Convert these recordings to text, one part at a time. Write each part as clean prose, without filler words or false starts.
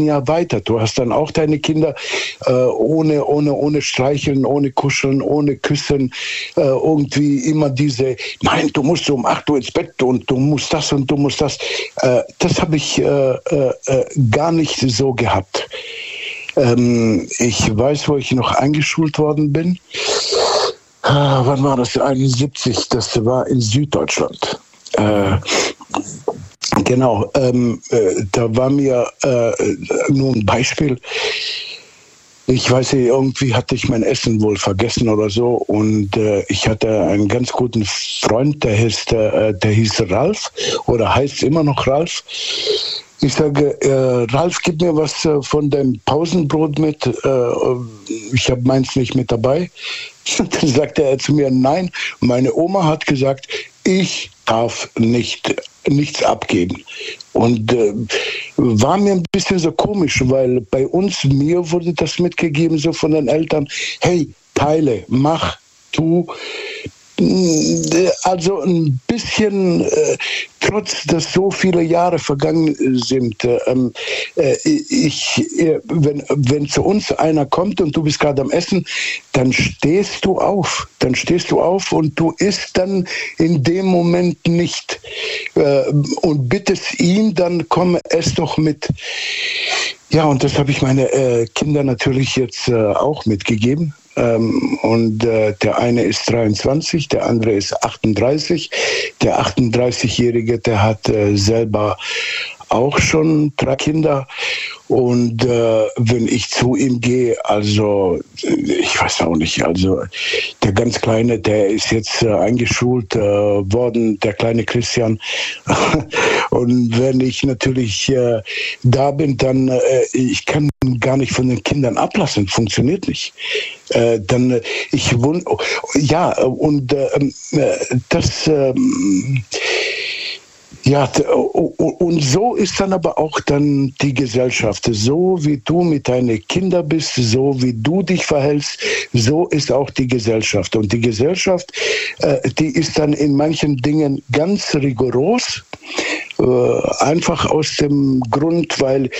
ja weiter. Du hast dann auch deine Kinder ohne Streicheln, ohne Kuscheln, ohne Küssen, irgendwie immer diese, nein, du musst um 8 Uhr ins Bett und du musst das und du musst das. Das habe ich gar nicht so gehabt. Ich weiß, wo ich noch eingeschult worden bin. Wann war das? 71, das war in Süddeutschland. Genau, da war mir nur ein Beispiel. Ich weiß nicht, irgendwie hatte ich mein Essen wohl vergessen oder so und ich hatte einen ganz guten Freund, der hieß Ralf oder heißt immer noch Ralf. Ich sage, Ralf, gib mir was von deinem Pausenbrot mit. Ich habe meins nicht mit dabei. Dann sagte er zu mir, nein, meine Oma hat gesagt, ich darf nichts abgeben. Und war mir ein bisschen so komisch, weil bei uns, mir wurde das mitgegeben, so von den Eltern, hey, teile, mach, tu. Also ein bisschen, trotz dass so viele Jahre vergangen sind, wenn zu uns einer kommt und du bist gerade am Essen, dann stehst du auf. Dann stehst du auf und du isst dann in dem Moment nicht und bittest ihn, dann komm, ess doch mit. Ja, und das habe ich meine Kinder natürlich jetzt auch mitgegeben. Und der eine ist 23, der andere ist 38. Der 38-Jährige, der hat selber auch schon 3 Kinder. Und wenn ich zu ihm gehe, also ich weiß auch nicht, also der ganz Kleine, der ist jetzt eingeschult worden, der kleine Christian. Und wenn ich natürlich da bin, dann ich kann gar nicht von den Kindern ablassen, funktioniert nicht. Ja, und so ist dann aber auch dann die Gesellschaft. So wie du mit deinen Kindern bist, so wie du dich verhältst, so ist auch die Gesellschaft. Und die Gesellschaft, die ist dann in manchen Dingen ganz rigoros. Einfach aus dem Grund, weil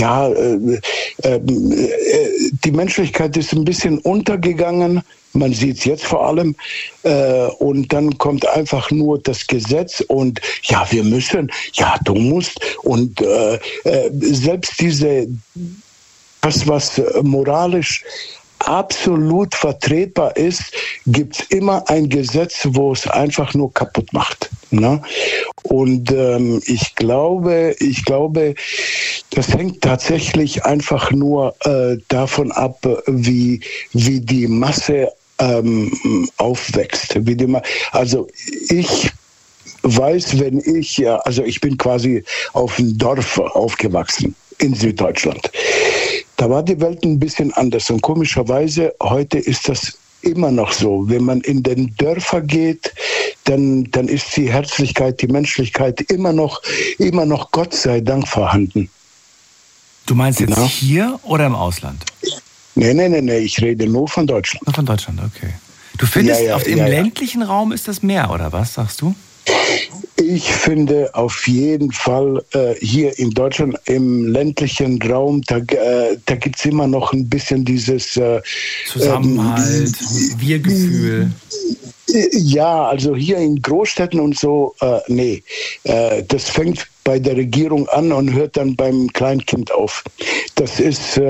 die Menschlichkeit ist ein bisschen untergegangen. Man sieht es jetzt vor allem. Und dann kommt einfach nur das Gesetz und ja, wir müssen, ja, du musst. Und selbst das, was moralisch absolut vertretbar ist, gibt es immer ein Gesetz, wo es einfach nur kaputt macht. Ne? Und ich glaube, das hängt tatsächlich einfach nur davon ab, wie die Masse aufwächst. Also ich weiß, ich bin quasi auf dem Dorf aufgewachsen in Süddeutschland. Da war die Welt ein bisschen anders und komischerweise heute ist das immer noch so. Wenn man in den Dörfer geht, dann ist die Herzlichkeit, die Menschlichkeit immer noch Gott sei Dank vorhanden. Du meinst jetzt hier oder im Ausland? Nee, ich rede nur von Deutschland. Nur von Deutschland, okay. Du findest, im ländlichen Raum ist das mehr, oder was, sagst du? Ich finde auf jeden Fall hier in Deutschland im ländlichen Raum, da gibt es immer noch ein bisschen dieses Zusammenhalt, Wir-Gefühl. Ja, also hier in Großstädten und so, nee. Das fängt bei der Regierung an und hört dann beim Kleinkind auf. Das ist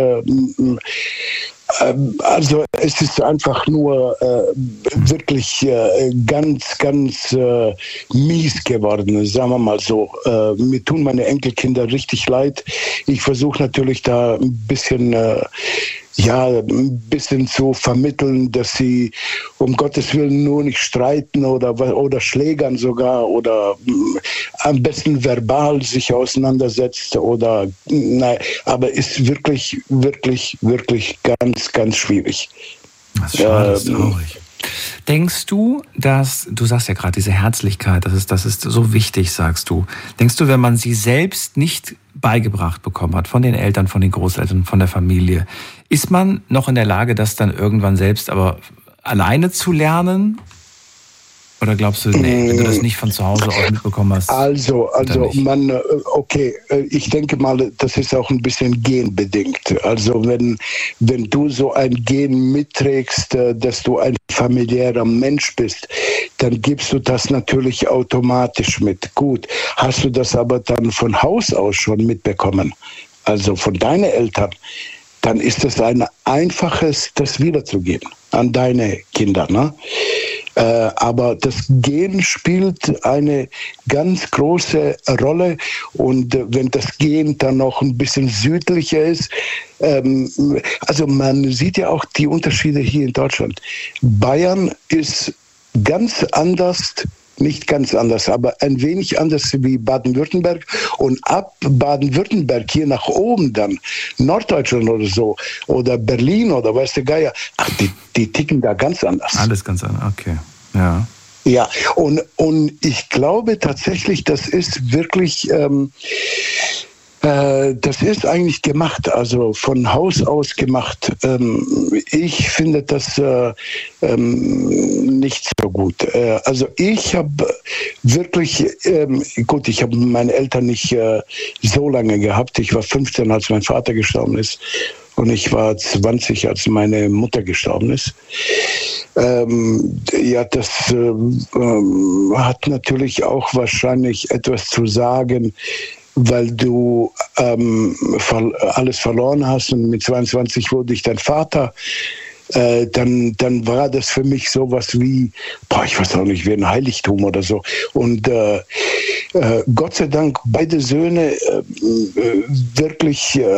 also es ist einfach nur wirklich ganz, ganz mies geworden, sagen wir mal so. Mir tun meine Enkelkinder richtig leid. Ich versuche natürlich da ein bisschen zu vermitteln, dass sie um Gottes Willen nur nicht streiten oder schlägern sogar oder am besten verbal sich auseinandersetzt aber ist wirklich, wirklich, wirklich ganz, ganz schwierig. Das ist schade, das ist traurig. Denkst du, du sagst ja gerade, diese Herzlichkeit, das ist so wichtig, sagst du. Denkst du, wenn man sie selbst nicht beigebracht bekommen hat, von den Eltern, von den Großeltern, von der Familie, ist man noch in der Lage, das dann irgendwann selbst aber alleine zu lernen? Oder glaubst du, nee, wenn du das nicht von zu Hause aus mitbekommen hast? Also okay, ich denke mal, das ist auch ein bisschen genbedingt. Also wenn du so ein Gen mitträgst, dass du ein familiärer Mensch bist, dann gibst du das natürlich automatisch mit. Gut, hast du das aber dann von Haus aus schon mitbekommen, also von deinen Eltern, dann ist es ein einfaches, das wiederzugeben an deine Kinder, ne? Aber das Gen spielt eine ganz große Rolle, und wenn das Gen dann noch ein bisschen südlicher ist, also man sieht ja auch die Unterschiede hier in Deutschland. Bayern ist ganz anders, nicht ganz anders, aber ein wenig anders wie Baden-Württemberg, und ab Baden-Württemberg hier nach oben dann, Norddeutschland oder so, oder Berlin oder weiß der Geier, die ticken da ganz anders. Alles ganz anders, okay, ja. Ja, und ich glaube tatsächlich, das ist wirklich, das ist eigentlich gemacht, also von Haus aus gemacht. Ich finde das nicht so gut. Also ich habe wirklich, gut, ich habe meine Eltern nicht so lange gehabt. Ich war 15, als mein Vater gestorben ist, und ich war 20, als meine Mutter gestorben ist. Ja, das hat natürlich auch wahrscheinlich etwas zu sagen, weil du alles verloren hast, und mit 22 wurde ich dein Vater. Dann war das für mich sowas wie, ich weiß auch nicht, wie ein Heiligtum oder so. Und Gott sei Dank, beide Söhne wirklich,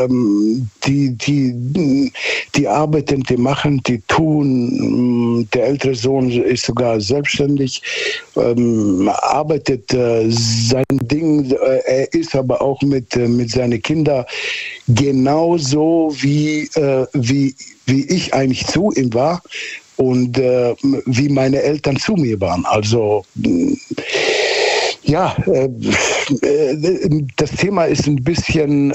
die arbeiten, die machen, die tun. Der ältere Sohn ist sogar selbstständig, arbeitet sein Ding. Er ist aber auch mit seinen Kindern genauso wie ich eigentlich zu ihm war und wie meine Eltern zu mir waren. Also ja, das Thema ist ein bisschen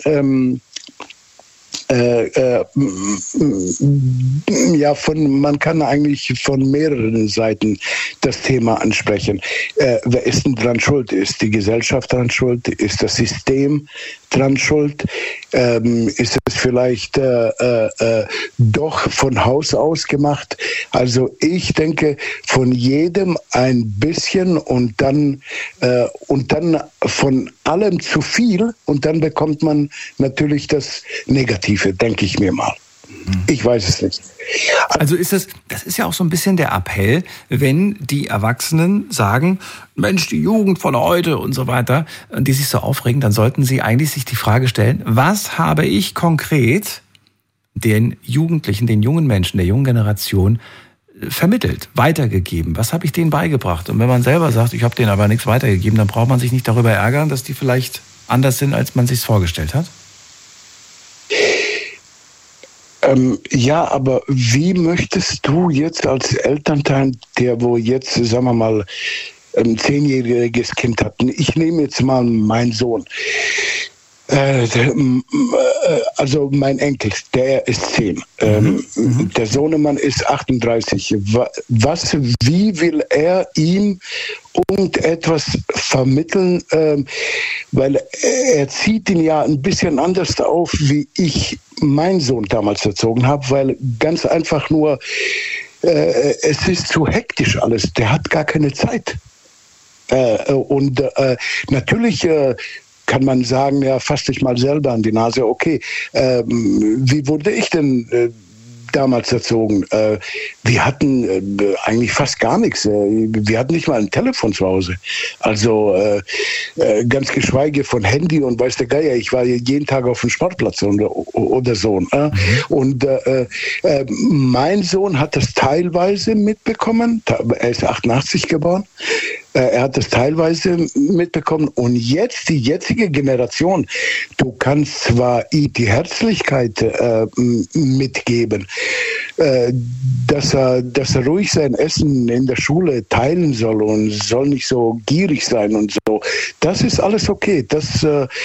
man kann eigentlich von mehreren Seiten das Thema ansprechen. Wer ist denn dran schuld? Ist die Gesellschaft dran schuld? Ist das System dran schuld? Ist es vielleicht doch von Haus aus gemacht? Also ich denke, von jedem ein bisschen, und dann von allem zu viel, und dann bekommt man natürlich das Negative, denke ich mir mal. Ich weiß es nicht. Also das ist ja auch so ein bisschen der Appell, wenn die Erwachsenen sagen, Mensch, die Jugend von heute und so weiter, die sich so aufregen, dann sollten sie eigentlich sich die Frage stellen, was habe ich konkret den Jugendlichen, den jungen Menschen, der jungen Generation vermittelt, weitergegeben? Was habe ich denen beigebracht? Und wenn man selber sagt, ich habe denen aber nichts weitergegeben, dann braucht man sich nicht darüber ärgern, dass die vielleicht anders sind, als man sich vorgestellt hat? Ja, aber wie möchtest du jetzt als Elternteil, der wo jetzt, sagen wir mal, ein 10-jähriges Kind hat, ich nehme jetzt mal meinen Sohn, also mein Enkel, der ist 10. Der Sohnemann ist 38. Wie will er ihm irgendetwas vermitteln? Weil er zieht ihn ja ein bisschen anders auf, wie ich meinen Sohn damals erzogen habe, weil ganz einfach nur, es ist zu hektisch alles. Der hat gar keine Zeit. Und natürlich kann man sagen, ja, fass dich mal selber an die Nase. Okay, wie wurde ich denn damals erzogen? Wir hatten eigentlich fast gar nichts. Wir hatten nicht mal ein Telefon zu Hause. Also ganz geschweige von Handy und weiß der Geier. Ich war jeden Tag auf dem Sportplatz oder so. Und mein Sohn hat das teilweise mitbekommen. Er ist 88 geboren. Er hat es teilweise mitbekommen. Und jetzt, die jetzige Generation, du kannst zwar die Herzlichkeit mitgeben, dass er ruhig sein Essen in der Schule teilen soll und soll nicht so gierig sein und so. Das ist alles okay. Das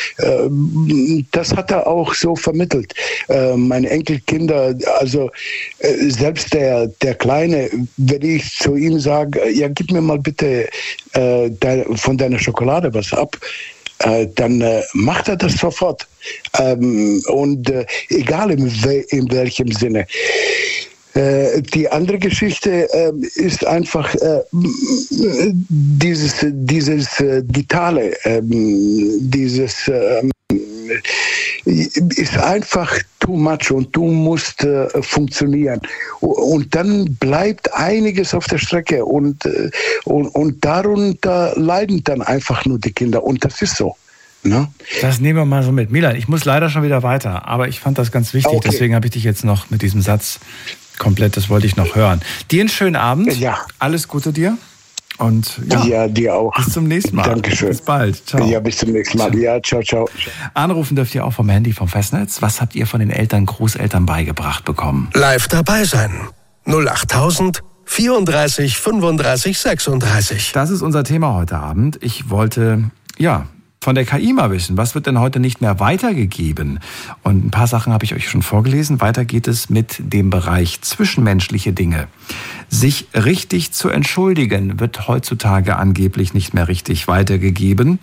hat er auch so vermittelt. Meine Enkelkinder, also selbst der Kleine, wenn ich zu ihm sage, ja, gib mir mal bitte von deiner Schokolade was ab, dann macht er das sofort. Und egal in welchem Sinne. Die andere Geschichte ist einfach dieses Digitale, ist einfach too much und du musst funktionieren. Und dann bleibt einiges auf der Strecke und darunter leiden dann einfach nur die Kinder und das ist so. Ne? Das nehmen wir mal so mit. Milan, ich muss leider schon wieder weiter, aber ich fand das ganz wichtig, deswegen habe ich dich jetzt noch mit diesem Satz komplett, das wollte ich noch hören. Dir einen schönen Abend, alles Gute dir und ja, dir auch. Bis zum nächsten Mal. Dankeschön. Bis bald. Ciao. Ja, bis zum nächsten Mal. Ja, ciao, ciao. Anrufen dürft ihr auch vom Handy, vom Festnetz. Was habt ihr von den Eltern, Großeltern beigebracht bekommen? Live dabei sein. 08000 34 35 36. Das ist unser Thema heute Abend. Ich wollte, von der KI mal wissen, was wird denn heute nicht mehr weitergegeben? Und ein paar Sachen habe ich euch schon vorgelesen. Weiter geht es mit dem Bereich zwischenmenschliche Dinge. Sich richtig zu entschuldigen wird heutzutage angeblich nicht mehr richtig weitergegeben.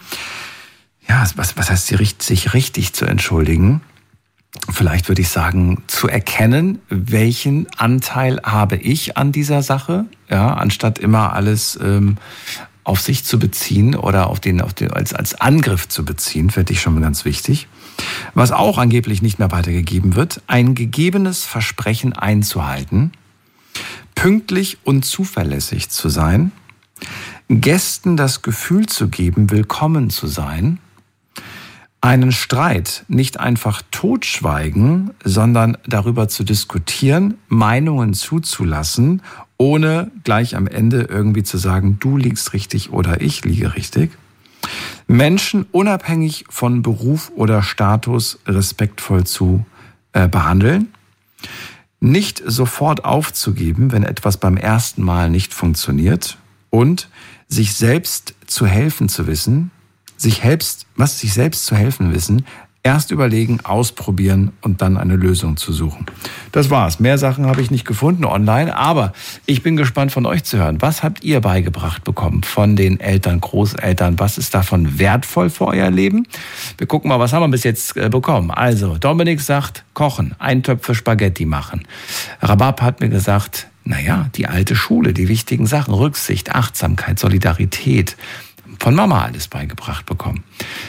Ja, was heißt sich richtig zu entschuldigen? Vielleicht würde ich sagen, zu erkennen, welchen Anteil habe ich an dieser Sache, anstatt immer alles auf sich zu beziehen oder als Angriff zu beziehen, finde ich schon mal ganz wichtig. Was auch angeblich nicht mehr weitergegeben wird, ein gegebenes Versprechen einzuhalten, pünktlich und zuverlässig zu sein, Gästen das Gefühl zu geben, willkommen zu sein, einen Streit nicht einfach totschweigen, sondern darüber zu diskutieren, Meinungen zuzulassen, ohne gleich am Ende irgendwie zu sagen, du liegst richtig oder ich liege richtig. Menschen unabhängig von Beruf oder Status respektvoll zu behandeln. Nicht sofort aufzugeben, wenn etwas beim ersten Mal nicht funktioniert. Und sich selbst zu helfen zu wissen, sich selbst zu helfen wissen, erst überlegen, ausprobieren und dann eine Lösung zu suchen. Das war's. Mehr Sachen habe ich nicht gefunden online, aber ich bin gespannt von euch zu hören. Was habt ihr beigebracht bekommen von den Eltern, Großeltern? Was ist davon wertvoll für euer Leben? Wir gucken mal, was haben wir bis jetzt bekommen. Also, Dominik sagt, kochen, Eintöpfe Spaghetti machen. Rabab hat mir gesagt, die alte Schule, die wichtigen Sachen, Rücksicht, Achtsamkeit, Solidarität, von Mama alles beigebracht bekommen.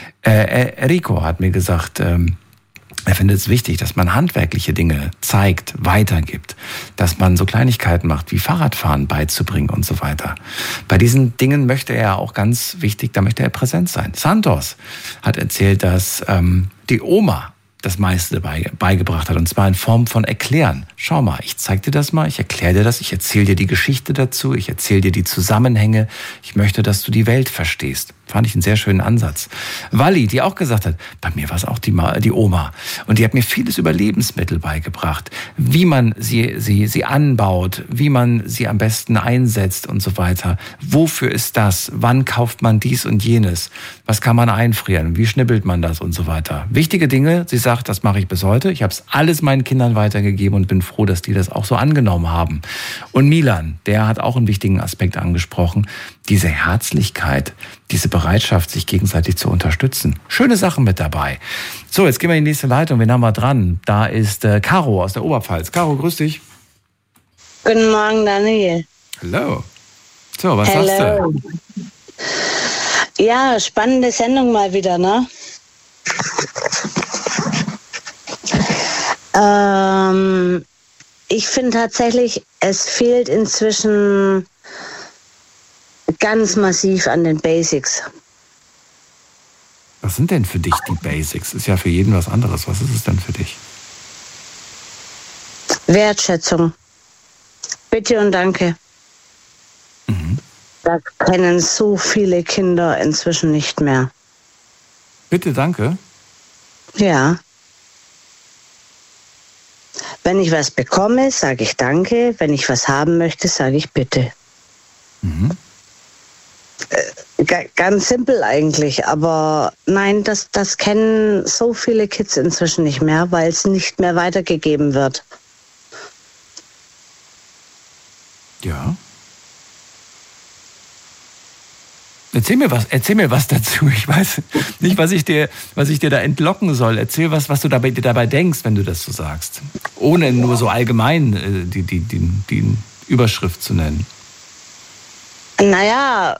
Rico hat mir gesagt, er findet es wichtig, dass man handwerkliche Dinge zeigt, weitergibt, dass man so Kleinigkeiten macht, wie Fahrradfahren beizubringen und so weiter. Bei diesen Dingen möchte er auch ganz wichtig, da möchte er präsent sein. Santos hat erzählt, dass die Oma das meiste beigebracht hat, und zwar in Form von Erklären. Schau mal, ich zeig dir das mal, ich erkläre dir das, ich erzähle dir die Geschichte dazu, ich erzähle dir die Zusammenhänge, ich möchte, dass du die Welt verstehst. Fand ich einen sehr schönen Ansatz. Wally, die auch gesagt hat, bei mir war es auch die Oma, und die hat mir vieles über Lebensmittel beigebracht, wie man sie anbaut, wie man sie am besten einsetzt und so weiter. Wofür ist das? Wann kauft man dies und jenes? Was kann man einfrieren? Wie schnippelt man das und so weiter? Wichtige Dinge, sie sagt, das mache ich bis heute. Ich habe es alles meinen Kindern weitergegeben und bin froh, dass die das auch so angenommen haben. Und Milan, der hat auch einen wichtigen Aspekt angesprochen, diese Herzlichkeit, diese Bereitschaft, sich gegenseitig zu unterstützen. Schöne Sachen mit dabei. So, jetzt gehen wir in die nächste Leitung. Wen haben wir dran? Da ist Caro aus der Oberpfalz. Caro, grüß dich. Guten Morgen, Daniel. Hallo. So, was sagst du? Ja, spannende Sendung mal wieder, ne? Ich finde tatsächlich, es fehlt inzwischen ganz massiv an den Basics. Was sind denn für dich die Basics? Ist ja für jeden was anderes. Was ist es denn für dich? Wertschätzung. Bitte und danke. Das kennen so viele Kinder inzwischen nicht mehr. Bitte, danke. Ja. Wenn ich was bekomme, sage ich danke. Wenn ich was haben möchte, sage ich bitte. Mhm. Ganz simpel eigentlich, aber nein, das kennen so viele Kids inzwischen nicht mehr, weil es nicht mehr weitergegeben wird. Ja. Erzähl mir was dazu. Ich weiß nicht, was ich dir da entlocken soll. Erzähl was du dabei denkst, wenn du das so sagst. Ohne nur so allgemein die Überschrift zu nennen. Naja,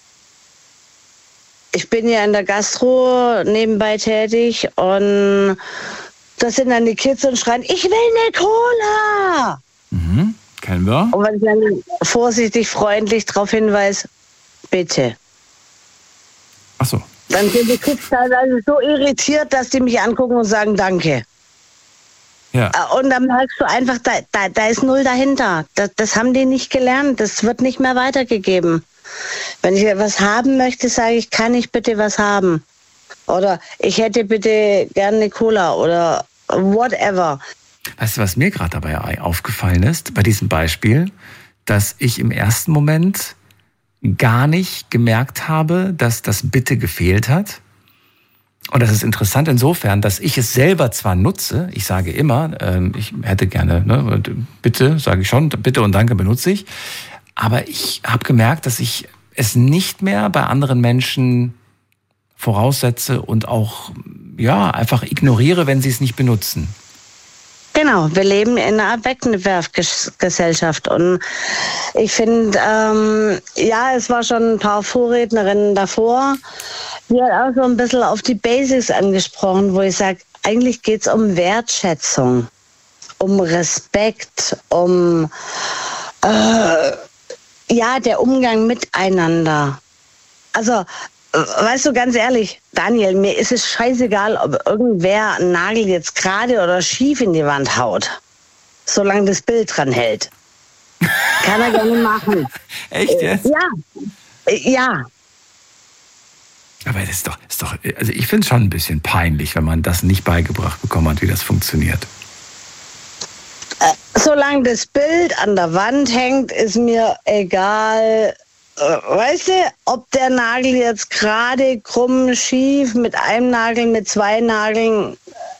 ich bin ja in der Gastro nebenbei tätig und das sind dann die Kids und schreien, ich will eine Cola! Mhm, kennen wir. Und wenn ich dann vorsichtig, freundlich darauf hinweise, bitte. Ach so. Dann sind die Kids teilweise so irritiert, dass die mich angucken und sagen Danke. Ja. Und dann merkst du einfach, da ist null dahinter. Das haben die nicht gelernt. Das wird nicht mehr weitergegeben. Wenn ich was haben möchte, sage ich, kann ich bitte was haben? Oder ich hätte bitte gerne eine Cola oder whatever. Weißt du, was mir gerade dabei aufgefallen ist, bei diesem Beispiel, dass ich im ersten Moment gar nicht gemerkt habe, dass das Bitte gefehlt hat. Und das ist interessant insofern, dass ich es selber zwar nutze, ich sage immer, ich hätte gerne, ne, bitte, sage ich schon, bitte und danke benutze ich, aber ich habe gemerkt, dass ich es nicht mehr bei anderen Menschen voraussetze und auch ja einfach ignoriere, wenn sie es nicht benutzen. Genau, wir leben in einer Wegwerfgesellschaft und ich finde, ja, es war schon ein paar Vorrednerinnen davor, die hat auch so ein bisschen auf die Basics angesprochen, wo ich sage, eigentlich geht es um Wertschätzung, um Respekt, um ja, der Umgang miteinander. Also, weißt du, ganz ehrlich, Daniel, mir ist es scheißegal, ob irgendwer einen Nagel jetzt gerade oder schief in die Wand haut, solange das Bild dran hält. Kann er gerne machen. Echt jetzt? Ja. Aber das ist doch, also ich finde es schon ein bisschen peinlich, wenn man das nicht beigebracht bekommen hat, wie das funktioniert. Solange das Bild an der Wand hängt, ist mir egal. Weißt du, ob der Nagel jetzt gerade, krumm, schief, mit einem Nagel, mit zwei Nägeln,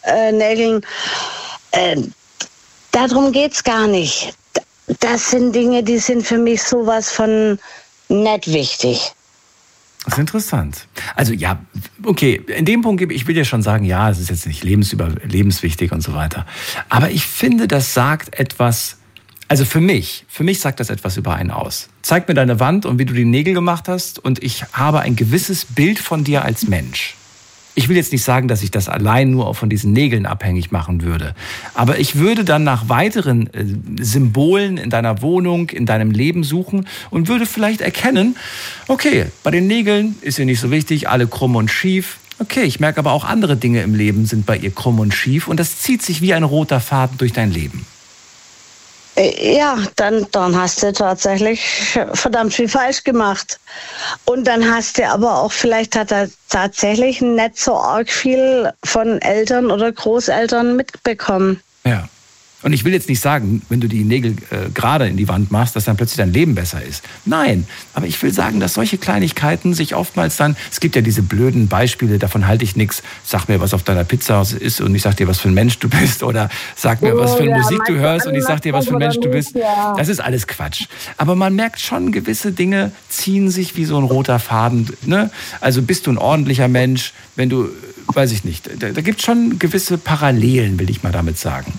darum geht's gar nicht. Das sind Dinge, die sind für mich sowas von nicht wichtig. Das ist interessant. Also ja, okay, in dem Punkt ich will dir schon sagen, ja, es ist jetzt nicht lebenswichtig und so weiter. Aber ich finde, das sagt etwas. Also für mich sagt das etwas über einen aus. Zeig mir deine Wand und wie du die Nägel gemacht hast und ich habe ein gewisses Bild von dir als Mensch. Ich will jetzt nicht sagen, dass ich das allein nur von diesen Nägeln abhängig machen würde. Aber ich würde dann nach weiteren Symbolen in deiner Wohnung, in deinem Leben suchen und würde vielleicht erkennen, okay, bei den Nägeln ist ihr nicht so wichtig, alle krumm und schief. Okay, ich merke aber auch andere Dinge im Leben sind bei ihr krumm und schief und das zieht sich wie ein roter Faden durch dein Leben. Ja, dann hast du tatsächlich verdammt viel falsch gemacht. Und dann hast du aber auch, vielleicht hat er tatsächlich nicht so arg viel von Eltern oder Großeltern mitbekommen. Ja. Und ich will jetzt nicht sagen, wenn du die Nägel gerade in die Wand machst, dass dann plötzlich dein Leben besser ist. Nein, aber ich will sagen, dass solche Kleinigkeiten sich oftmals dann, es gibt ja diese blöden Beispiele, davon halte ich nichts, sag mir, was auf deiner Pizza ist und ich sag dir, was für ein Mensch du bist oder sag mir, was für eine Musik du hörst und ich sag dir, was für ein Mensch du bist. Das ist alles Quatsch. Aber man merkt schon, gewisse Dinge ziehen sich wie so ein roter Faden. Ne? Also bist du ein ordentlicher Mensch, wenn du, weiß ich nicht, da gibt es schon gewisse Parallelen, will ich mal damit sagen.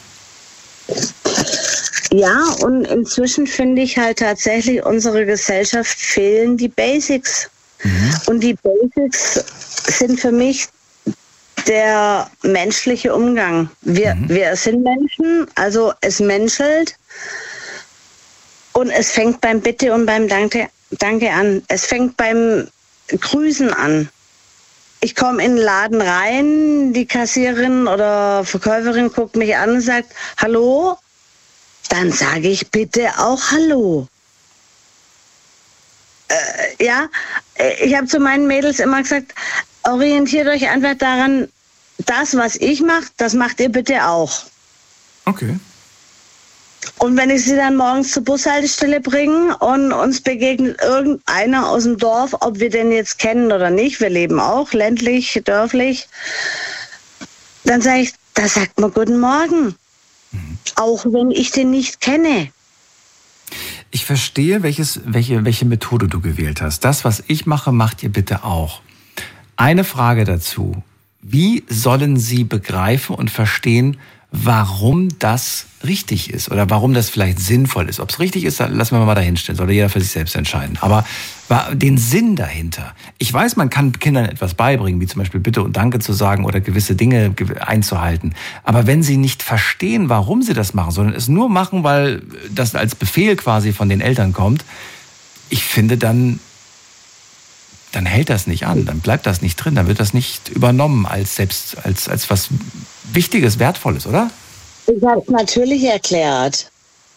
Ja, und inzwischen finde ich halt tatsächlich, unserer Gesellschaft fehlen die Basics. Mhm. Und die Basics sind für mich der menschliche Umgang. Wir sind Menschen, also es menschelt und es fängt beim Bitte und beim Danke an. Es fängt beim Grüßen an. Ich komme in den Laden rein, die Kassiererin oder Verkäuferin guckt mich an und sagt, hallo, dann sage ich bitte auch hallo. ich habe zu meinen Mädels immer gesagt, orientiert euch einfach daran, das, was ich mache, das macht ihr bitte auch. Okay. Und wenn ich sie dann morgens zur Bushaltestelle bringe und uns begegnet irgendeiner aus dem Dorf, ob wir den jetzt kennen oder nicht, wir leben auch ländlich, dörflich, dann sage ich, da sagt man Guten Morgen. Auch wenn ich den nicht kenne. Ich verstehe, welche Methode du gewählt hast. Das, was ich mache, macht ihr bitte auch. Eine Frage dazu. Wie sollen sie begreifen und verstehen, warum das richtig ist oder warum das vielleicht sinnvoll ist? Ob es richtig ist, lassen wir mal dahinstellen. Soll jeder für sich selbst entscheiden. Aber den Sinn dahinter. Ich weiß, man kann Kindern etwas beibringen, wie zum Beispiel Bitte und Danke zu sagen oder gewisse Dinge einzuhalten. Aber wenn sie nicht verstehen, warum sie das machen, sondern es nur machen, weil das als Befehl quasi von den Eltern kommt, ich finde, dann hält das nicht an, dann bleibt das nicht drin, dann wird das nicht übernommen als was Wichtiges, Wertvolles, oder? Ich habe es natürlich erklärt.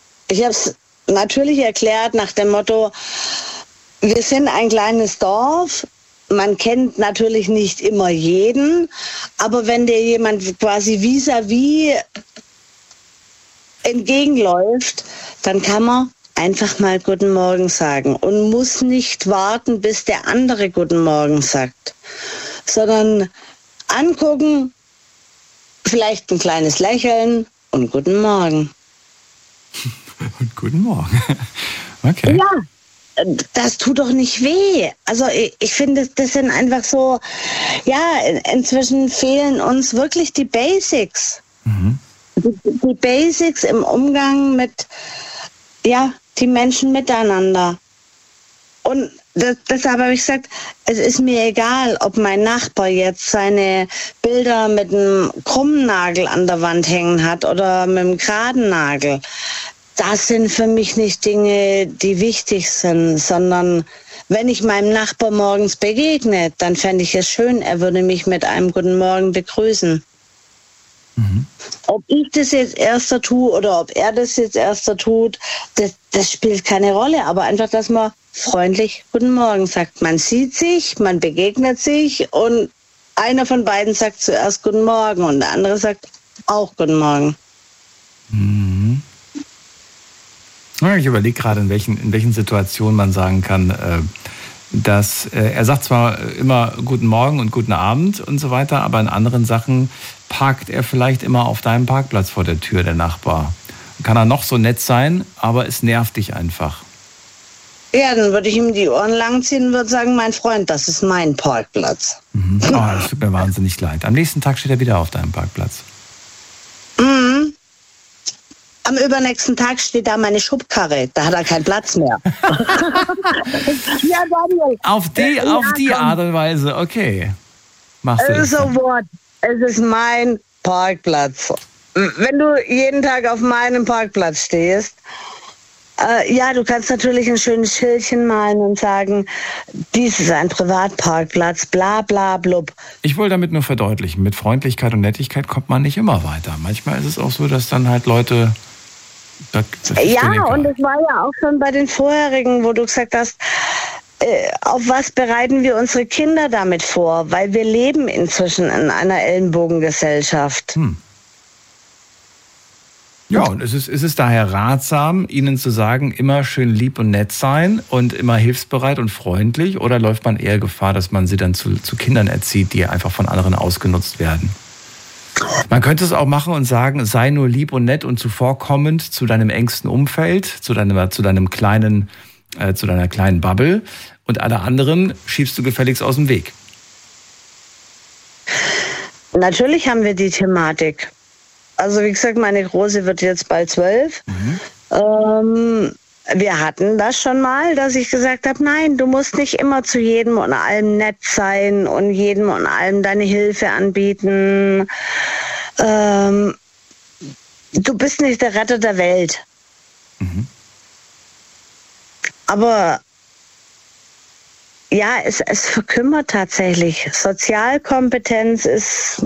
Nach dem Motto, wir sind ein kleines Dorf, man kennt natürlich nicht immer jeden, aber wenn dir jemand quasi vis-à-vis entgegenläuft, dann kann man einfach mal Guten Morgen sagen und muss nicht warten, bis der andere Guten Morgen sagt, sondern angucken, vielleicht ein kleines Lächeln und Guten Morgen. Und Guten Morgen. Okay. Ja, das tut doch nicht weh. Also ich finde, das sind einfach so, inzwischen fehlen uns wirklich die Basics. Mhm. Die Basics im Umgang mit, die Menschen miteinander. Und deshalb habe ich gesagt, es ist mir egal, ob mein Nachbar jetzt seine Bilder mit einem krummen Nagel an der Wand hängen hat oder mit einem geraden Nagel. Das sind für mich nicht Dinge, die wichtig sind, sondern wenn ich meinem Nachbar morgens begegne, dann fände ich es schön, er würde mich mit einem Guten Morgen begrüßen. Mhm. Ob ich das jetzt erster tue oder ob er das jetzt erster tut, das spielt keine Rolle. Aber einfach, dass man freundlich Guten Morgen sagt. Man sieht sich, man begegnet sich und einer von beiden sagt zuerst Guten Morgen und der andere sagt auch Guten Morgen. Mhm. Ich überlege gerade, in welchen Situationen man sagen kann, dass er sagt zwar immer Guten Morgen und Guten Abend und so weiter, aber in anderen Sachen parkt er vielleicht immer auf deinem Parkplatz vor der Tür, der Nachbar. Kann er noch so nett sein, aber es nervt dich einfach. Ja, dann würde ich ihm die Ohren langziehen und würde sagen, mein Freund, das ist mein Parkplatz. Mhm. Oh, das tut mir wahnsinnig leid. Am nächsten Tag steht er wieder auf deinem Parkplatz. Mhm. Am übernächsten Tag steht da meine Schubkarre. Da hat er keinen Platz mehr. Ja, Daniel. Auf die Art und Weise, okay. Machst du das so what? Es ist mein Parkplatz. Wenn du jeden Tag auf meinem Parkplatz stehst, du kannst natürlich ein schönes Schildchen malen und sagen, dies ist ein Privatparkplatz, bla bla blub. Ich wollte damit nur verdeutlichen, mit Freundlichkeit und Nettigkeit kommt man nicht immer weiter. Manchmal ist es auch so, dass dann halt Leute... und es war ja auch schon bei den vorherigen, wo du gesagt hast, auf was bereiten wir unsere Kinder damit vor? Weil wir leben inzwischen in einer Ellenbogengesellschaft. Ja, und es ist daher ratsam, ihnen zu sagen, immer schön lieb und nett sein und immer hilfsbereit und freundlich, oder läuft man eher Gefahr, dass man sie dann zu Kindern erzieht, die einfach von anderen ausgenutzt werden? Man könnte es auch machen und sagen, sei nur lieb und nett und zuvorkommend zu deinem engsten Umfeld, zu deiner kleinen Bubble, und alle anderen schiebst du gefälligst aus dem Weg. Natürlich haben wir die Thematik. Also wie gesagt, meine Große wird jetzt bald 12. Mhm. Wir hatten das schon mal, dass ich gesagt habe, nein, du musst nicht immer zu jedem und allem nett sein und jedem und allem deine Hilfe anbieten. Du bist nicht der Retter der Welt. Mhm. Aber ja, es verkümmert tatsächlich. Sozialkompetenz ist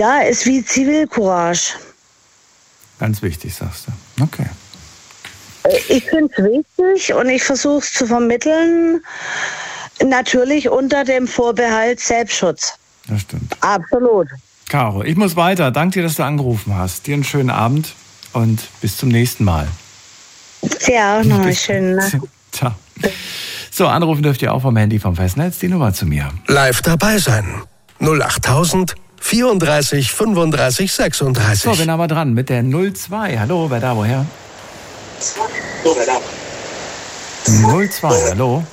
wie Zivilcourage. Ganz wichtig, sagst du. Okay. Ich finde es wichtig und ich versuche es zu vermitteln, natürlich unter dem Vorbehalt Selbstschutz. Das stimmt. Absolut. Caro, ich muss weiter. Danke dir, dass du angerufen hast. Dir einen schönen Abend und bis zum nächsten Mal. Ja, auch noch einen schönen Nacht. Ciao. So, anrufen dürft ihr auch vom Handy vom Festnetz. Die Nummer zu mir. Live dabei sein. 08000 34 35 36. So, bin aber dran mit der 02. Hallo, wer da, woher? 02, hallo.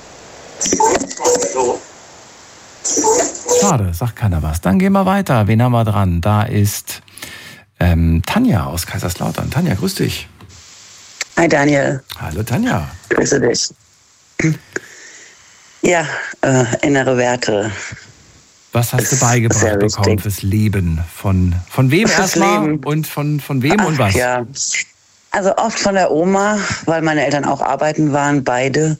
Schade, sagt keiner was. Dann gehen wir weiter. Wen haben wir dran? Da ist Tanja aus Kaiserslautern. Tanja, grüß dich. Hi Daniel. Hallo Tanja. Grüße dich. Ja, innere Werte. Was hast du beigebracht bekommen fürs Leben? Von wem erstmal und von wem und was? Ja, also oft von der Oma, weil meine Eltern auch arbeiten waren, beide.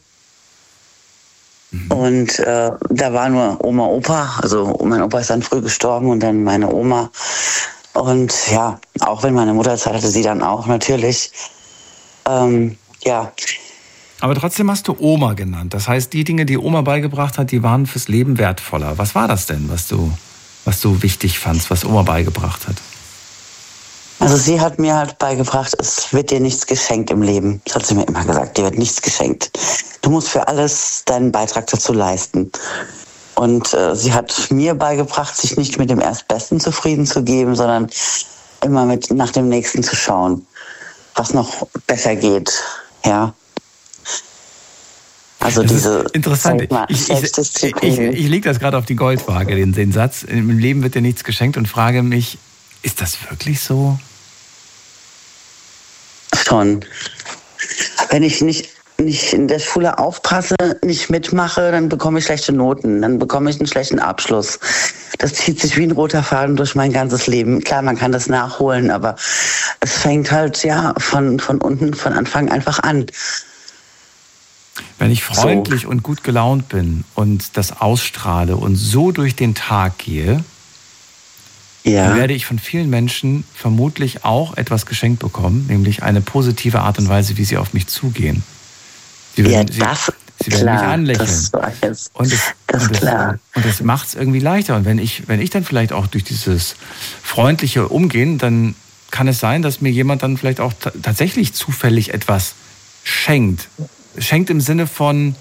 Und da war nur Oma, Opa. Also mein Opa ist dann früh gestorben und dann meine Oma. Und ja, auch wenn meine Mutter Zeit hatte, sie dann auch natürlich. Ja. Aber trotzdem hast du Oma genannt. Das heißt, die Dinge, die Oma beigebracht hat, die waren fürs Leben wertvoller. Was war das denn, was du wichtig fandst, was Oma beigebracht hat? Also sie hat mir halt beigebracht, es wird dir nichts geschenkt im Leben. Das hat sie mir immer gesagt, dir wird nichts geschenkt. Du musst für alles deinen Beitrag dazu leisten. Und sie hat mir beigebracht, sich nicht mit dem Erstbesten zufrieden zu geben, sondern immer nach dem Nächsten zu schauen, was noch besser geht. Ja. Also das diese interessant. Ich lege das gerade auf die Goldwaage, den Satz, im Leben wird dir nichts geschenkt und frage mich, ist das wirklich so? Schon. Wenn ich nicht in der Schule aufpasse, nicht mitmache, dann bekomme ich schlechte Noten, dann bekomme ich einen schlechten Abschluss. Das zieht sich wie ein roter Faden durch mein ganzes Leben. Klar, man kann das nachholen, aber es fängt halt ja von unten, von Anfang einfach an. Wenn ich freundlich und gut gelaunt bin und das ausstrahle und so durch den Tag gehe, dann werde ich von vielen Menschen vermutlich auch etwas geschenkt bekommen, nämlich eine positive Art und Weise, wie sie auf mich zugehen. Sie werden mich anlächeln. Und das macht es irgendwie leichter. Und wenn ich dann vielleicht auch durch dieses freundliche Umgehen, dann kann es sein, dass mir jemand dann vielleicht auch tatsächlich zufällig etwas schenkt. Schenkt im Sinne von,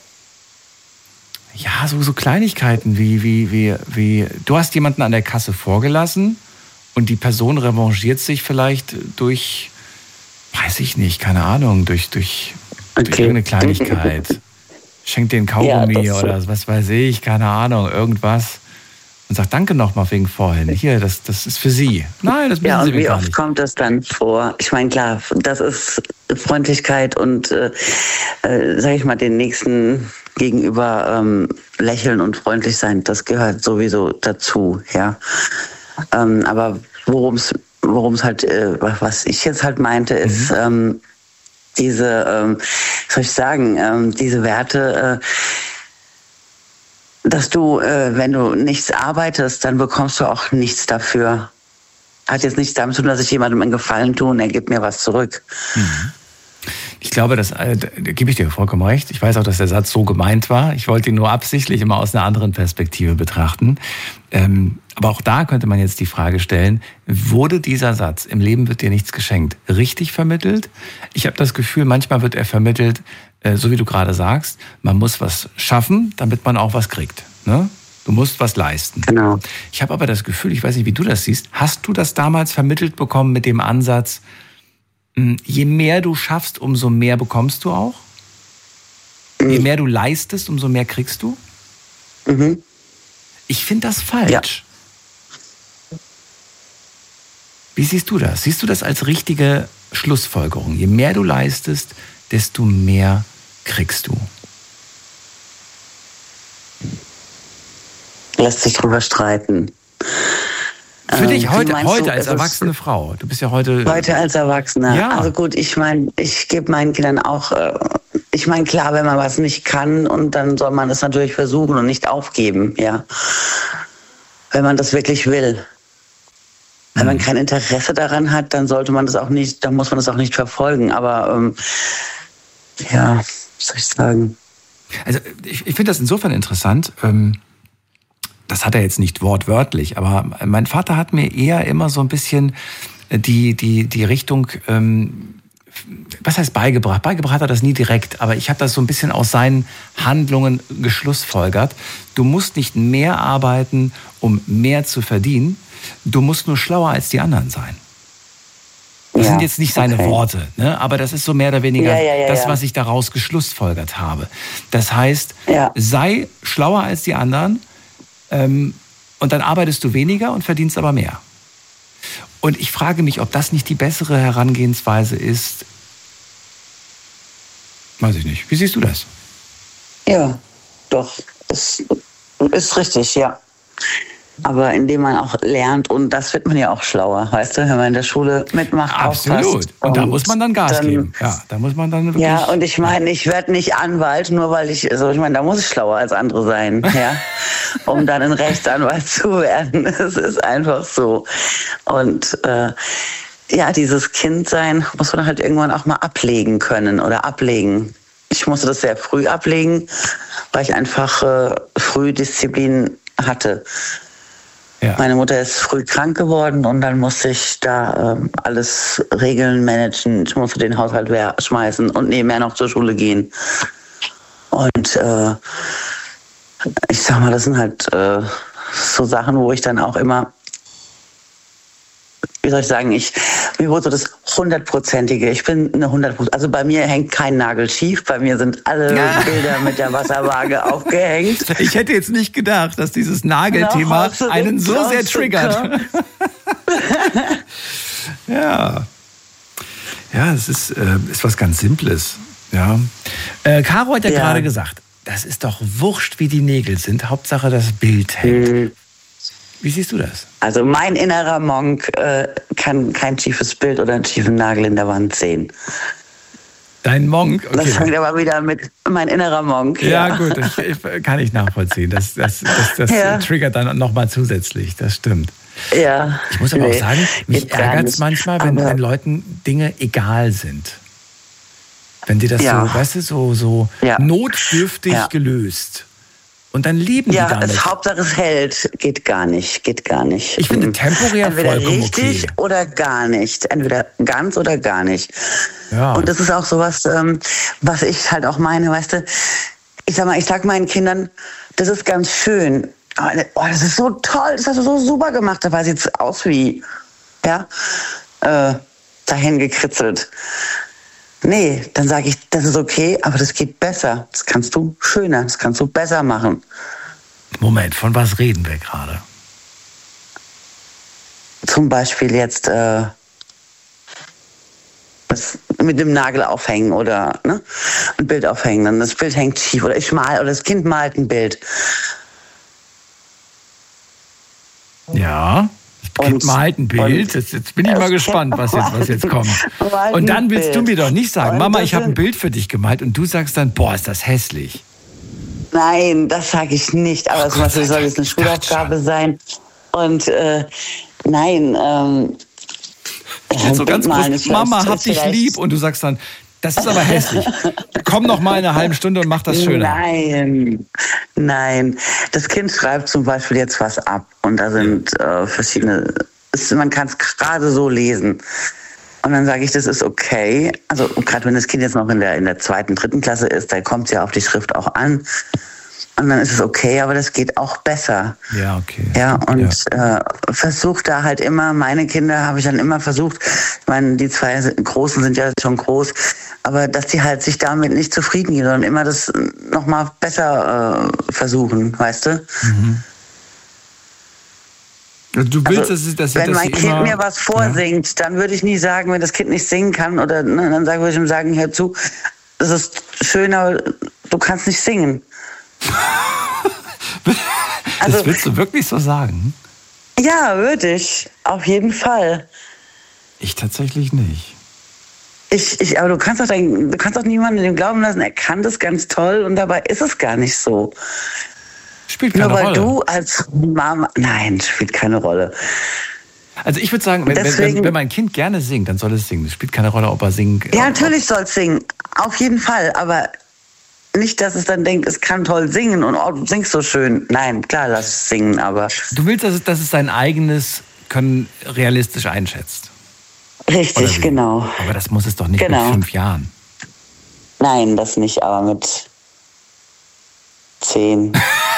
ja, so Kleinigkeiten wie du hast jemanden an der Kasse vorgelassen und die Person revanchiert sich vielleicht durch, weiß ich nicht, keine Ahnung, durch irgendeine Kleinigkeit. Schenkt den Kaugummi oder was weiß ich, keine Ahnung, irgendwas. Und sagt, danke nochmal wegen vorhin. Hier, das ist für Sie. Nein, das müssen Sie mir gar nicht. Wie oft kommt das dann vor? Ich meine, klar, das ist Freundlichkeit und, sag ich mal, den Nächsten gegenüber lächeln und freundlich sein. Das gehört sowieso dazu, ja. Aber worum es halt, was ich jetzt halt meinte, ist diese, soll ich sagen, diese Werte, dass du, wenn du nichts arbeitest, dann bekommst du auch nichts dafür. Hat jetzt nichts damit zu tun, dass ich jemandem einen Gefallen tue und er gibt mir was zurück. Ich glaube, da gebe ich dir vollkommen recht. Ich weiß auch, dass der Satz so gemeint war. Ich wollte ihn nur absichtlich immer aus einer anderen Perspektive betrachten. Aber auch da könnte man jetzt die Frage stellen, wurde dieser Satz, im Leben wird dir nichts geschenkt, richtig vermittelt? Ich habe das Gefühl, manchmal wird er vermittelt, so wie du gerade sagst, man muss was schaffen, damit man auch was kriegt. Ne? Du musst was leisten. Genau. Ich habe aber das Gefühl, ich weiß nicht, wie du das siehst, hast du das damals vermittelt bekommen mit dem Ansatz, je mehr du schaffst, umso mehr bekommst du auch? Je mehr du leistest, umso mehr kriegst du? Mhm. Ich finde das falsch. Ja. Wie siehst du das? Siehst du das als richtige Schlussfolgerung? Je mehr du leistest, desto mehr kriegst du. Lässt sich drüber streiten. Für dich heute als erwachsene Frau. Du bist ja heute als Erwachsene. Ja. Also gut, ich meine, ich gebe meinen Kindern auch, klar, wenn man was nicht kann, und dann soll man es natürlich versuchen und nicht aufgeben, ja. Wenn man das wirklich will. Wenn man kein Interesse daran hat, dann sollte man das auch nicht, dann muss man das auch nicht verfolgen. Aber ja, was soll ich sagen? Also ich finde das insofern interessant. Das hat er jetzt nicht wortwörtlich, aber mein Vater hat mir eher immer so ein bisschen die Richtung, was heißt beigebracht? Beigebracht hat er das nie direkt, aber ich habe das so ein bisschen aus seinen Handlungen geschlussfolgert. Du musst nicht mehr arbeiten, um mehr zu verdienen. Du musst nur schlauer als die anderen sein. Das sind jetzt nicht seine Worte, ne? Aber das ist so mehr oder weniger das, was ich daraus geschlussfolgert habe. Das heißt, sei schlauer als die anderen und dann arbeitest du weniger und verdienst aber mehr. Und ich frage mich, ob das nicht die bessere Herangehensweise ist. Weiß ich nicht. Wie siehst du das? Ja, doch. Das ist richtig, ja. Aber indem man auch lernt, und das wird man ja auch schlauer, weißt du, wenn man in der Schule mitmacht. Absolut. Aufpasst. Und da muss man dann Gas geben. Ja, da muss man dann wirklich. Ja, und ich meine, ich werde nicht Anwalt, nur weil ich meine, da muss ich schlauer als andere sein, ja, um dann ein Rechtsanwalt zu werden. Es ist einfach so. Und dieses Kindsein muss man halt irgendwann auch mal ablegen können oder ablegen. Ich musste das sehr früh ablegen, weil ich einfach früh Disziplin hatte. Ja. Meine Mutter ist früh krank geworden und dann musste ich da alles regeln, managen. Ich musste den Haushalt schmeißen und nebenher noch zur Schule gehen. Und ich sag mal, das sind halt so Sachen, wo ich dann auch immer, wie soll ich sagen, mir wurde so das 100%ige, ich bin eine 100%, also bei mir hängt kein Nagel schief, bei mir sind alle Bilder mit der Wasserwaage aufgehängt. Ich hätte jetzt nicht gedacht, dass dieses Nagelthema einen so sehr triggert. Ja, es ist was ganz Simples. Ja. Caro hat ja gerade gesagt, das ist doch wurscht, wie die Nägel sind, Hauptsache das Bild hält. Wie siehst du das? Also mein innerer Monk kann kein schiefes Bild oder einen schiefen Nagel in der Wand sehen. Dein Monk? Okay. Das fängt aber wieder mit mein innerer Monk. Ja, gut, das kann ich nachvollziehen. Das triggert dann nochmal zusätzlich, das stimmt. Ja. Ich muss aber auch sagen, mich ärgert es manchmal, wenn Leuten Dinge egal sind. Wenn die das so, weißt du, so notdürftig gelöst. Und dann lieben die damit. Ja, Hauptsache es hält. Geht gar nicht. Ich finde temporär entweder vollkommen richtig oder gar nicht. Entweder ganz oder gar nicht. Ja. Und das ist auch sowas, was ich halt auch meine, weißt du. Ich sag meinen Kindern, das ist ganz schön. Oh, das ist so toll, das hast du so super gemacht. Da sieht es aus wie, dahin gekritzelt. Nee, dann sage ich, das ist okay, aber das geht besser. Das kannst du schöner, das kannst du besser machen. Moment, von was reden wir gerade? Zum Beispiel jetzt das mit dem Nagel aufhängen oder ein Bild aufhängen. Dann das Bild hängt schief oder ich mal oder das Kind malt ein Bild. Ja. Kind malt ein Bild. Jetzt bin ich mal gespannt, was jetzt kommt. Und dann willst du mir doch nicht sagen, Mama, ich habe ein Bild für dich gemalt und du sagst dann, boah, ist das hässlich. Nein, das sage ich nicht. Aber zum Beispiel soll es eine Schulaufgabe sein. Und nein. So ganz groß, Mama, hab dich lieb. Und du sagst dann, das ist aber hässlich. Komm noch mal in einer halben Stunde und mach das schöner. Nein. Das Kind schreibt zum Beispiel jetzt was ab. Und da sind verschiedene, man kann es gerade so lesen. Und dann sage ich, das ist okay. Also gerade wenn das Kind jetzt noch in der 2., 3. Klasse ist, da kommt es ja auf die Schrift auch an. Und dann ist es okay, aber das geht auch besser. Ja, okay. Ja, und versuche da halt immer, meine Kinder habe ich dann immer versucht, ich meine, die 2 Großen sind ja schon groß, aber dass die halt sich damit nicht zufrieden geben, sondern immer das nochmal besser versuchen, weißt du? Mhm. Du willst, dass wenn mein Kind mir was vorsingt, dann würde ich nie sagen, wenn das Kind nicht singen kann, oder dann würde ich ihm sagen, hör zu, es ist schön, aber du kannst nicht singen. Das willst du wirklich so sagen? Ja, würde ich. Auf jeden Fall. Ich tatsächlich nicht. Aber du kannst doch niemandem dem glauben lassen, er kann das ganz toll und dabei ist es gar nicht so. Spielt keine Rolle. Nur weil du als Mama... Nein, spielt keine Rolle. Also ich würde sagen, wenn mein Kind gerne singt, dann soll es singen. Es spielt keine Rolle, ob er singen kann. Ja, natürlich soll es singen. Auf jeden Fall. Aber nicht, dass es dann denkt, es kann toll singen und du singst so schön. Nein, klar, lass es singen, aber... Du willst, dass es sein eigenes Können realistisch einschätzt. Richtig, genau. Aber das muss es doch nicht mit 5 Jahren. Nein, das nicht, aber mit 10.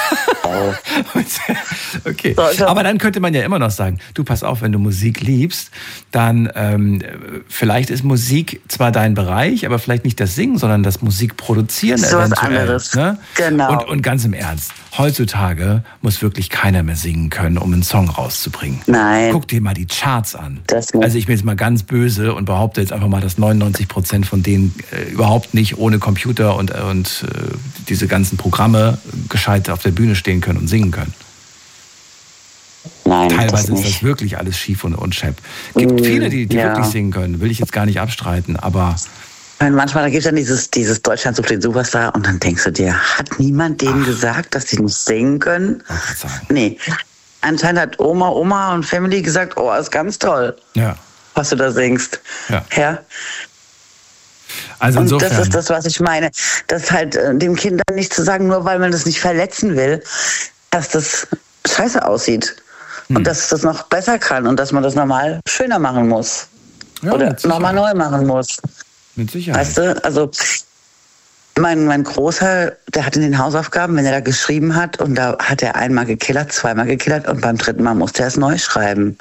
Okay, aber dann könnte man ja immer noch sagen, du pass auf, wenn du Musik liebst, dann vielleicht ist Musik zwar dein Bereich, aber vielleicht nicht das Singen, sondern das Musikproduzieren so eventuell. Was anderes. Ne? Genau. Und ganz im Ernst, heutzutage muss wirklich keiner mehr singen können, um einen Song rauszubringen. Nein. Guck dir mal die Charts an. Also ich bin jetzt mal ganz böse und behaupte jetzt einfach mal, dass 99% von denen überhaupt nicht ohne Computer und diese ganzen Programme gescheit auf der Bühne stehen können und singen können. Nein, teilweise ist das wirklich alles schief und schepp. Gibt viele, die wirklich singen können, will ich jetzt gar nicht abstreiten, aber... Manchmal da gibt es dann dieses Deutschland sucht den Superstar und dann denkst du dir, hat niemand denen gesagt, dass sie nicht singen können? Nee. Anscheinend hat Oma und Family gesagt, oh, ist ganz toll, was du da singst. Ja. Also insofern. Und das ist das, was ich meine. Das halt dem Kind dann nicht zu sagen, nur weil man das nicht verletzen will, dass das scheiße aussieht. Und dass es das noch besser kann und dass man das normal schöner machen muss. Ja, oder nochmal neu machen muss. Mit Sicherheit. Weißt du, also mein Großer, der hat in den Hausaufgaben, wenn er da geschrieben hat, und da hat er einmal gekillert, zweimal gekillert und beim 3. Mal musste er es neu schreiben.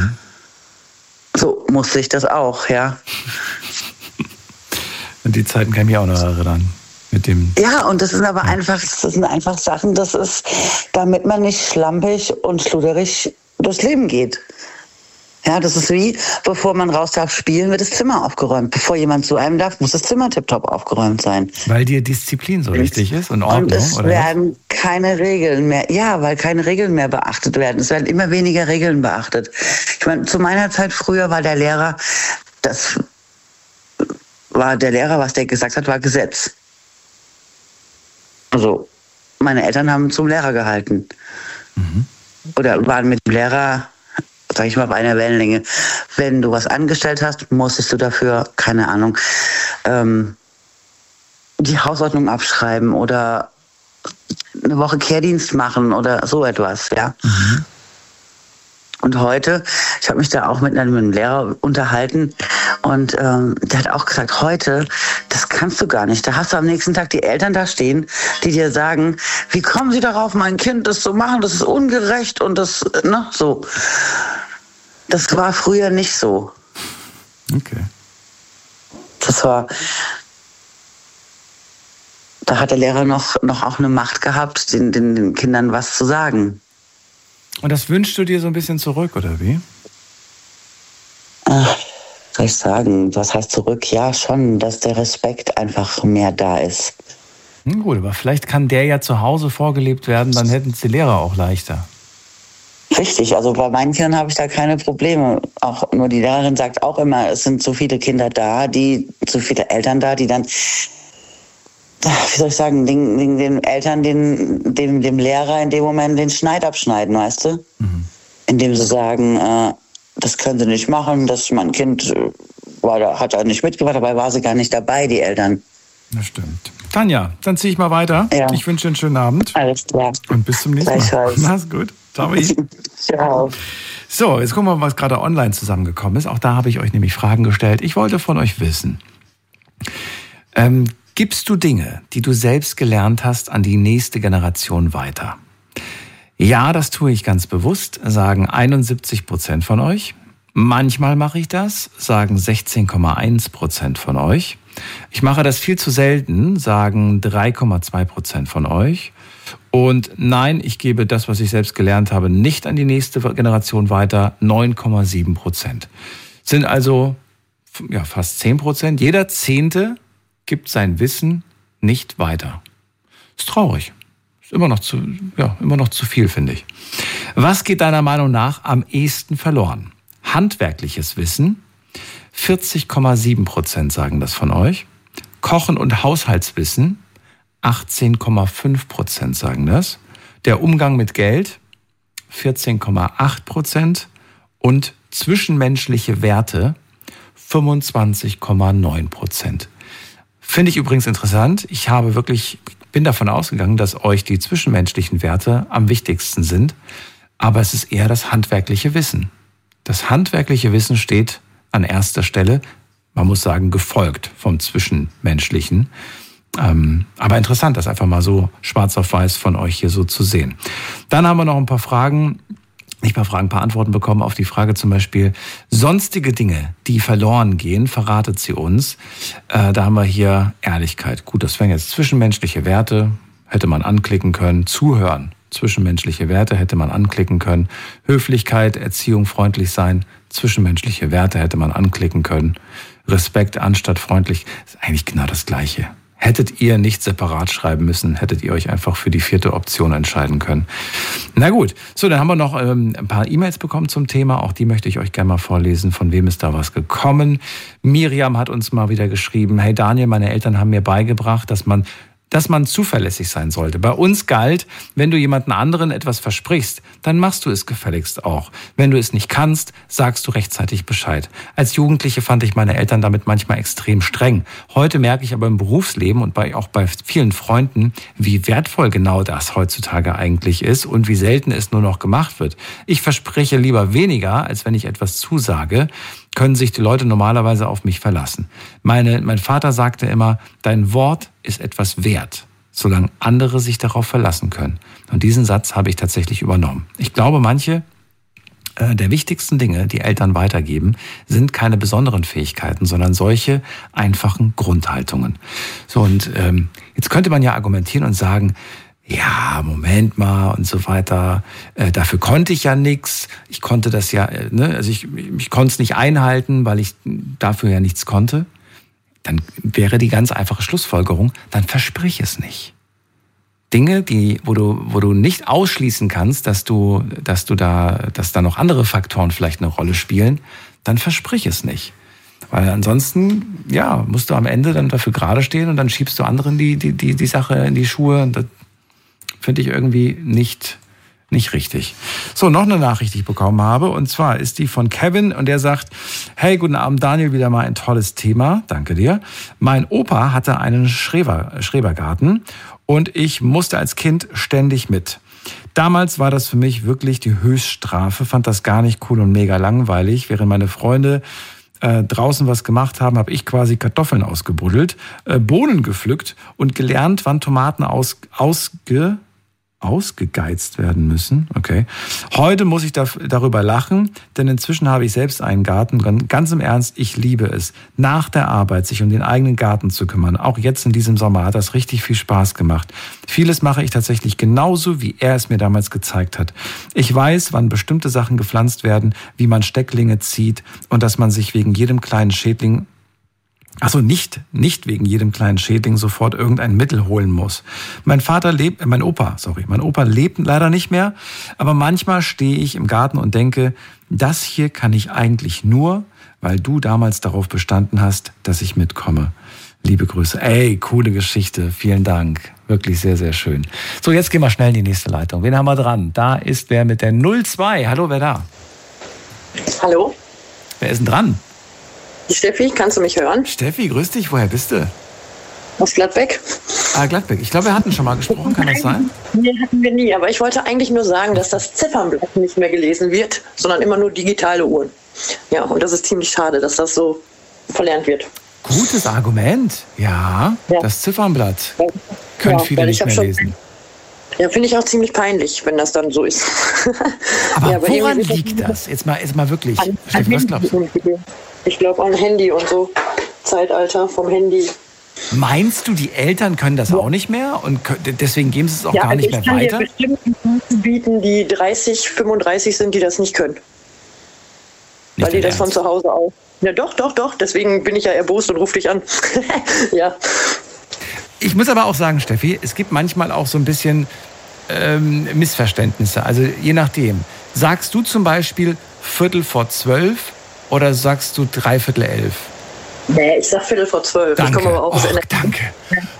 So musste ich das auch, ja. Und die Zeiten kann ich mich auch noch erinnern. Mit dem und das sind aber einfach Sachen, das ist, damit man nicht schlampig und schluderig durchs Leben geht. Ja, das ist wie, bevor man raus darf spielen, wird das Zimmer aufgeräumt. Bevor jemand zu einem darf, muss das Zimmer tipptopp aufgeräumt sein. Weil dir Disziplin so wichtig ist und Ordnung, und es oder? Werden keine Regeln mehr, weil keine Regeln mehr beachtet werden. Es werden immer weniger Regeln beachtet. Ich meine, zu meiner Zeit früher war der Lehrer, was der gesagt hat, war Gesetz. Also, meine Eltern haben zum Lehrer gehalten. Oder waren mit dem Lehrer, sag ich mal, auf einer Wellenlänge. Wenn du was angestellt hast, musstest du dafür, keine Ahnung, die Hausordnung abschreiben oder eine Woche Kehrdienst machen oder so etwas, ja. Und heute, ich habe mich da auch mit einem Lehrer unterhalten und der hat auch gesagt, heute, das kannst du gar nicht. Da hast du am nächsten Tag die Eltern da stehen, die dir sagen, wie kommen sie darauf, mein Kind das zu machen, das ist ungerecht und das, so. Das war früher nicht so. Okay. Da hat der Lehrer noch auch eine Macht gehabt, den Kindern was zu sagen. Und das wünschst du dir so ein bisschen zurück, oder wie? Soll ich sagen, was heißt zurück? Ja, schon, dass der Respekt einfach mehr da ist. Gut, aber vielleicht kann der ja zu Hause vorgelebt werden, dann hätten es die Lehrer auch leichter. Richtig, also bei meinen Kindern habe ich da keine Probleme. Auch nur die Lehrerin sagt auch immer, es sind so viele Kinder da, so viele Eltern da, die dann, wie soll ich sagen, den Eltern, dem Lehrer in dem Moment den Schneid abschneiden, weißt du? Indem sie sagen, das können sie nicht machen, dass mein Kind hat da nicht mitgemacht, dabei war sie gar nicht dabei, die Eltern. Das stimmt. Tanja, dann ziehe ich mal weiter. Ja. Ich wünsche dir einen schönen Abend. Alles klar. Und bis zum nächsten Mal. Mach's gut. Ciao. Ciao. So, jetzt gucken wir mal, was gerade online zusammengekommen ist. Auch da habe ich euch nämlich Fragen gestellt. Ich wollte von euch wissen, gibst du Dinge, die du selbst gelernt hast, an die nächste Generation weiter? Ja, das tue ich ganz bewusst, sagen 71% von euch. Manchmal mache ich das, sagen 16,1% von euch. Ich mache das viel zu selten, sagen 3,2% von euch. Und nein, ich gebe das, was ich selbst gelernt habe, nicht an die nächste Generation weiter, 9,7%. Sind also fast 10%. Jeder Zehnte gibt sein Wissen nicht weiter. Ist traurig. Ist immer noch zu viel, finde ich. Was geht deiner Meinung nach am ehesten verloren? Handwerkliches Wissen, 40,7% sagen das von euch. Kochen und Haushaltswissen, 18,5% sagen das. Der Umgang mit Geld, 14,8%. Und zwischenmenschliche Werte 25,9%. Finde ich übrigens interessant. Ich bin davon ausgegangen, dass euch die zwischenmenschlichen Werte am wichtigsten sind. Aber es ist eher das handwerkliche Wissen. Das handwerkliche Wissen steht an erster Stelle, man muss sagen, gefolgt vom Zwischenmenschlichen. Aber interessant, das einfach mal so schwarz auf weiß von euch hier so zu sehen. Dann haben wir noch ein paar Antworten bekommen auf die Frage zum Beispiel, sonstige Dinge, die verloren gehen, verratet sie uns. Da haben wir hier Ehrlichkeit. Gut, das wären jetzt zwischenmenschliche Werte, hätte man anklicken können. Zuhören, zwischenmenschliche Werte hätte man anklicken können. Höflichkeit, Erziehung, freundlich sein, zwischenmenschliche Werte hätte man anklicken können. Respekt anstatt freundlich, ist eigentlich genau das Gleiche. Hättet ihr nicht separat schreiben müssen, hättet ihr euch einfach für die 4. Option entscheiden können. Na gut, so, dann haben wir noch ein paar E-Mails bekommen zum Thema. Auch die möchte ich euch gerne mal vorlesen. Von wem ist da was gekommen? Miriam hat uns mal wieder geschrieben, hey Daniel, meine Eltern haben mir beigebracht, dass man zuverlässig sein sollte. Bei uns galt, wenn du jemanden anderen etwas versprichst, dann machst du es gefälligst auch. Wenn du es nicht kannst, sagst du rechtzeitig Bescheid. Als Jugendliche fand ich meine Eltern damit manchmal extrem streng. Heute merke ich aber im Berufsleben und auch bei vielen Freunden, wie wertvoll genau das heutzutage eigentlich ist und wie selten es nur noch gemacht wird. Ich verspreche lieber weniger, als wenn ich etwas zusage, können sich die Leute normalerweise auf mich verlassen. Mein Vater sagte immer, dein Wort ist etwas wert, solange andere sich darauf verlassen können. Und diesen Satz habe ich tatsächlich übernommen. Ich glaube, manche der wichtigsten Dinge, die Eltern weitergeben, sind keine besonderen Fähigkeiten, sondern solche einfachen Grundhaltungen. So, und jetzt könnte man ja argumentieren und sagen, ja, Moment mal und so weiter. Dafür konnte ich ja nichts. Ich konnte das ja, also ich konnte es nicht einhalten, weil ich dafür ja nichts konnte. Dann wäre die ganz einfache Schlussfolgerung, dann versprich es nicht. Dinge, wo du nicht ausschließen kannst, dass da noch andere Faktoren vielleicht eine Rolle spielen, dann versprich es nicht. Weil ansonsten, ja, musst du am Ende dann dafür gerade stehen und dann schiebst du anderen die Sache in die Schuhe. Und das finde ich irgendwie nicht richtig. So, noch eine Nachricht, die ich bekommen habe. Und zwar ist die von Kevin und der sagt, hey, guten Abend Daniel, wieder mal ein tolles Thema. Danke dir. Mein Opa hatte einen Schrebergarten und ich musste als Kind ständig mit. Damals war das für mich wirklich die Höchststrafe, fand das gar nicht cool und mega langweilig. Während meine Freunde draußen was gemacht haben, habe ich quasi Kartoffeln ausgebuddelt, Bohnen gepflückt und gelernt, wann Tomaten ausgegeizt werden müssen. Okay. Heute muss ich darüber lachen, denn inzwischen habe ich selbst einen Garten. Ganz im Ernst, ich liebe es, nach der Arbeit sich um den eigenen Garten zu kümmern. Auch jetzt in diesem Sommer hat das richtig viel Spaß gemacht. Vieles mache ich tatsächlich genauso, wie er es mir damals gezeigt hat. Ich weiß, wann bestimmte Sachen gepflanzt werden, wie man Stecklinge zieht und dass man sich wegen jedem kleinen Schädling nicht wegen jedem kleinen Schädling sofort irgendein Mittel holen muss. Mein Opa lebt leider nicht mehr, aber manchmal stehe ich im Garten und denke, das hier kann ich eigentlich nur, weil du damals darauf bestanden hast, dass ich mitkomme. Liebe Grüße. Ey, coole Geschichte. Vielen Dank. Wirklich sehr, sehr schön. So, jetzt gehen wir schnell in die nächste Leitung. Wen haben wir dran? Da ist wer mit der 02. Hallo, wer da? Hallo. Wer ist denn dran? Steffi, kannst du mich hören? Steffi, grüß dich. Woher bist du? Aus Gladbeck. Gladbeck. Ich glaube, wir hatten schon mal gesprochen. Kann das sein? Nee, hatten wir nie. Aber ich wollte eigentlich nur sagen, dass das Ziffernblatt nicht mehr gelesen wird, sondern immer nur digitale Uhren. Ja, und das ist ziemlich schade, dass das so verlernt wird. Gutes Argument. Ja. Das Ziffernblatt können viele nicht mehr lesen. Ja, finde ich auch ziemlich peinlich, wenn das dann so ist. Aber woran liegt das? Jetzt mal wirklich. Steffi, was glaubst du? Ich glaube an Handy und so. Zeitalter vom Handy. Meinst du, die Eltern können das auch nicht mehr und deswegen geben sie es auch gar nicht mehr weiter? Ja, ich kann dir bestimmt Menschen bieten, die 30, 35 sind, die das nicht können. Weil die das von zu Hause auch. Ja, doch. Deswegen bin ich ja erbost und rufe dich an. Ja. Ich muss aber auch sagen, Steffi, es gibt manchmal auch so ein bisschen Missverständnisse. Also je nachdem. Sagst du zum Beispiel 11:45 oder sagst du 11:45? Nee, ich sag 11:45. Danke. Ich komme aber auch danke. Oh,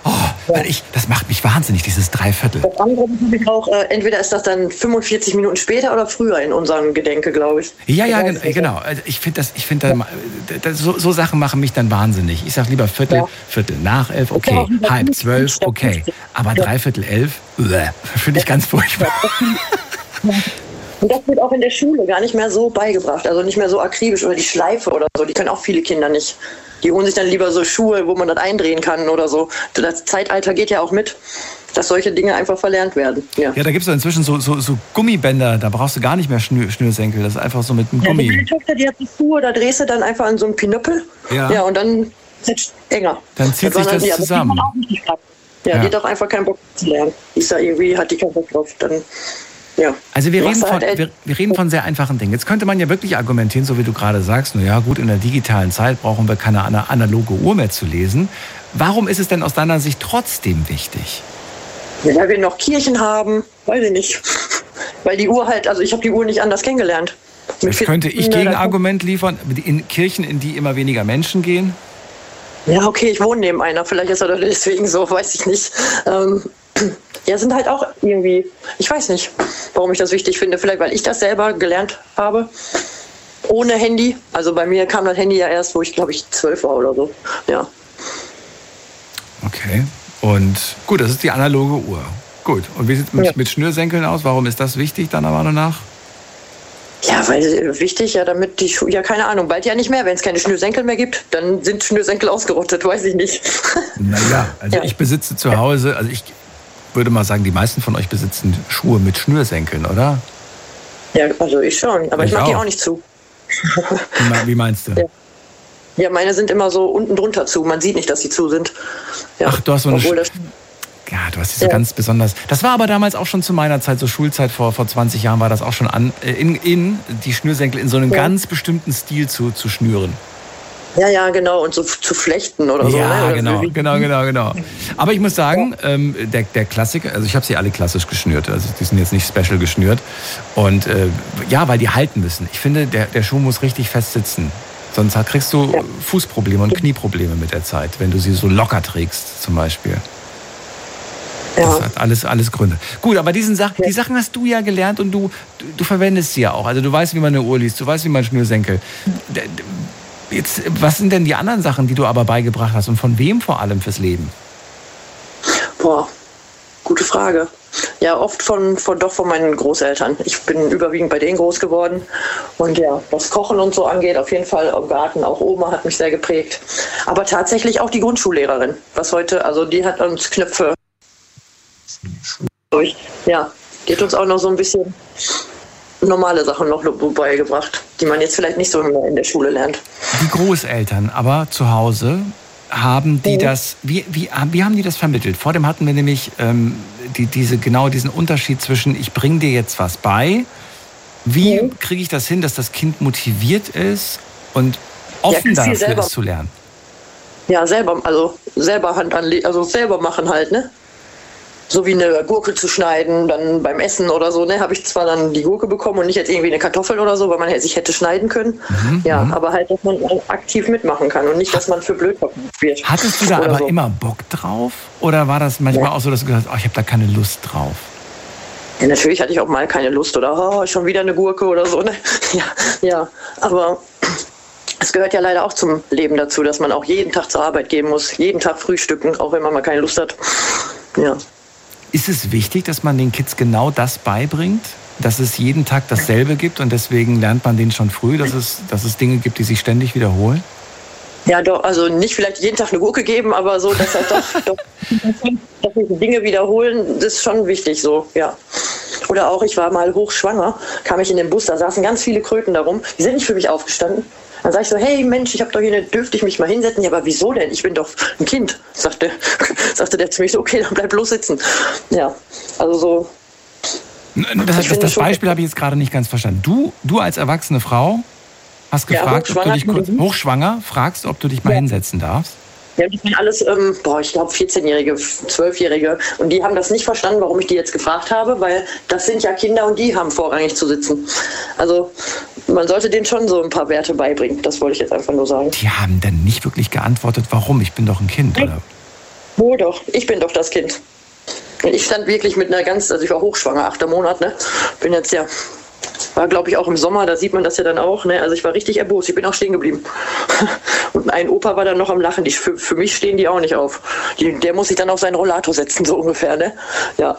Weil das macht mich wahnsinnig, dieses Dreiviertel. Das andere ist auch, entweder ist das dann 45 Minuten später oder früher in unserem Gedenke, glaube ich. Ja, genau. Ich finde so Sachen machen mich dann wahnsinnig. Ich sage lieber Viertel nach 11, okay. 11:30, okay. Aber 11:45, finde ich ganz furchtbar. Und das wird auch in der Schule gar nicht mehr so beigebracht, also nicht mehr so akribisch, oder die Schleife oder so, die können auch viele Kinder nicht. Die holen sich dann lieber so Schuhe, wo man das eindrehen kann oder so. Das Zeitalter geht ja auch mit, dass solche Dinge einfach verlernt werden. Ja, da gibt es inzwischen so Gummibänder, da brauchst du gar nicht mehr Schnürsenkel, das ist einfach so mit einem Gummi. Meine Tochter, die hat die Schuhe, da drehst du dann einfach an so einen Pinöppel, und dann ist es enger. Dann zieht sich das zusammen. Die hat auch einfach keinen Bock zu lernen. Hat die keinen Bock drauf, dann... Ja. Also wir reden von sehr einfachen Dingen. Jetzt könnte man ja wirklich argumentieren, so wie du gerade sagst, in der digitalen Zeit brauchen wir keine analoge Uhr mehr zu lesen. Warum ist es denn aus deiner Sicht trotzdem wichtig? Ja, weil wir noch Kirchen haben, weiß ich nicht. Weil die Uhr ich habe die Uhr nicht anders kennengelernt. Das könnte ich Gegenargument liefern, in Kirchen, in die immer weniger Menschen gehen? Ja, okay, ich wohne neben einer, vielleicht ist er deswegen so, weiß ich nicht. Sind halt auch irgendwie, ich weiß nicht, warum ich das wichtig finde. Vielleicht, weil ich das selber gelernt habe, ohne Handy. Also bei mir kam das Handy ja erst, wo ich, glaube ich, 12 war oder so. Ja. Okay, und gut, das ist die analoge Uhr. Gut, und wie sieht es mit Schnürsenkeln aus? Warum ist das wichtig, deiner Meinung nach? Ja, weil wichtig, damit die Schuhe, keine Ahnung, bald ja nicht mehr. Wenn es keine Schnürsenkel mehr gibt, dann sind Schnürsenkel ausgerottet, weiß ich nicht. Naja, ich besitze zu Hause, ich würde mal sagen, die meisten von euch besitzen Schuhe mit Schnürsenkeln, oder? Ja, also ich schon, aber ich mache die auch nicht zu. Wie meinst du? Ja, meine sind immer so unten drunter zu. Man sieht nicht, dass sie zu sind. Ja. Ach, du hast so eine... du hast die so ganz besonders... Das war aber damals auch schon zu meiner Zeit, so Schulzeit vor 20 Jahren, war das auch schon die Schnürsenkel in so einem ganz bestimmten Stil zu schnüren. Ja, genau, und so zu flechten oder so. Ja, ne? Genau. Aber ich muss sagen, der Klassiker, also ich habe sie alle klassisch geschnürt, also die sind jetzt nicht special geschnürt. Und weil die halten müssen. Ich finde, der Schuh muss richtig fest sitzen. Sonst kriegst du Fußprobleme und Knieprobleme mit der Zeit, wenn du sie so locker trägst zum Beispiel. Das hat alles Gründe. Gut, aber die Sachen hast du ja gelernt und du verwendest sie ja auch. Also du weißt, wie man eine Uhr liest, du weißt, wie man Schnürsenkel... Jetzt, was sind denn die anderen Sachen, die du aber beigebracht hast und von wem vor allem fürs Leben? Boah, gute Frage. Ja, oft von meinen Großeltern. Ich bin überwiegend bei denen groß geworden. Und ja, was Kochen und so angeht, auf jeden Fall im Garten. Auch Oma hat mich sehr geprägt. Aber tatsächlich auch die Grundschullehrerin. Die hat uns Knöpfe durch. Ja, die hat uns auch noch so ein bisschen normale Sachen noch beigebracht, die man jetzt vielleicht nicht so in der Schule lernt. Die Großeltern aber zu Hause, haben die das, wie haben die das vermittelt? Vor dem hatten wir nämlich diesen Unterschied zwischen, ich bringe dir jetzt was bei, wie kriege ich das hin, dass das Kind motiviert ist und offen dafür ist zu lernen? Ja, selber Hand anlegen, also selber machen halt, ne? So wie eine Gurke zu schneiden, dann beim Essen oder so, ne, habe ich zwar dann die Gurke bekommen und nicht jetzt irgendwie eine Kartoffel oder so, weil man sich hätte schneiden können. Aber halt, dass man aktiv mitmachen kann und nicht, dass man für blöd wird. Hattest du da aber so immer Bock drauf? Oder war das manchmal auch so, dass du gesagt hast, ich habe da keine Lust drauf? Ja, natürlich hatte ich auch mal keine Lust oder schon wieder eine Gurke oder so, ne? Ja, aber es gehört ja leider auch zum Leben dazu, dass man auch jeden Tag zur Arbeit gehen muss, jeden Tag frühstücken, auch wenn man mal keine Lust hat. Ja. Ist es wichtig, dass man den Kids genau das beibringt? Dass es jeden Tag dasselbe gibt und deswegen lernt man denen schon früh, dass es Dinge gibt, die sich ständig wiederholen? Ja, doch, also nicht vielleicht jeden Tag eine Gurke geben, aber so, dass halt doch dass sich Dinge wiederholen, das ist schon wichtig so, ja. Oder auch, ich war mal hochschwanger, kam ich in den Bus, da saßen ganz viele Kröten darum, die sind nicht für mich aufgestanden. Dann sag ich so, hey Mensch, ich habe doch hier dürfte ich mich mal hinsetzen? Ja, aber wieso denn? Ich bin doch ein Kind, sagte der zu mir so, okay, dann bleib bloß sitzen. Ja, also so. Das Beispiel habe ich jetzt gerade nicht ganz verstanden. Du als erwachsene Frau hast gefragt, ob du dich hochschwanger fragst, ob du dich mal hinsetzen darfst. Ja, die sind alles, ich glaube 14-Jährige, 12-Jährige. Und die haben das nicht verstanden, warum ich die jetzt gefragt habe, weil das sind ja Kinder und die haben vorrangig zu sitzen. Also man sollte denen schon so ein paar Werte beibringen. Das wollte ich jetzt einfach nur sagen. Die haben dann nicht wirklich geantwortet, warum? Ich bin doch ein Kind, oder? Wohl doch, ich bin doch das Kind. Ich stand wirklich mit also ich war hochschwanger, 8. Monat, ne? Bin jetzt ja, war glaube ich auch im Sommer, da sieht man das ja dann auch, ne? Also ich war richtig erbost, ich bin auch stehen geblieben. Und ein Opa war dann noch am Lachen, für mich stehen die auch nicht auf. Der muss sich dann auf seinen Rollator setzen, so ungefähr, ne? Ja.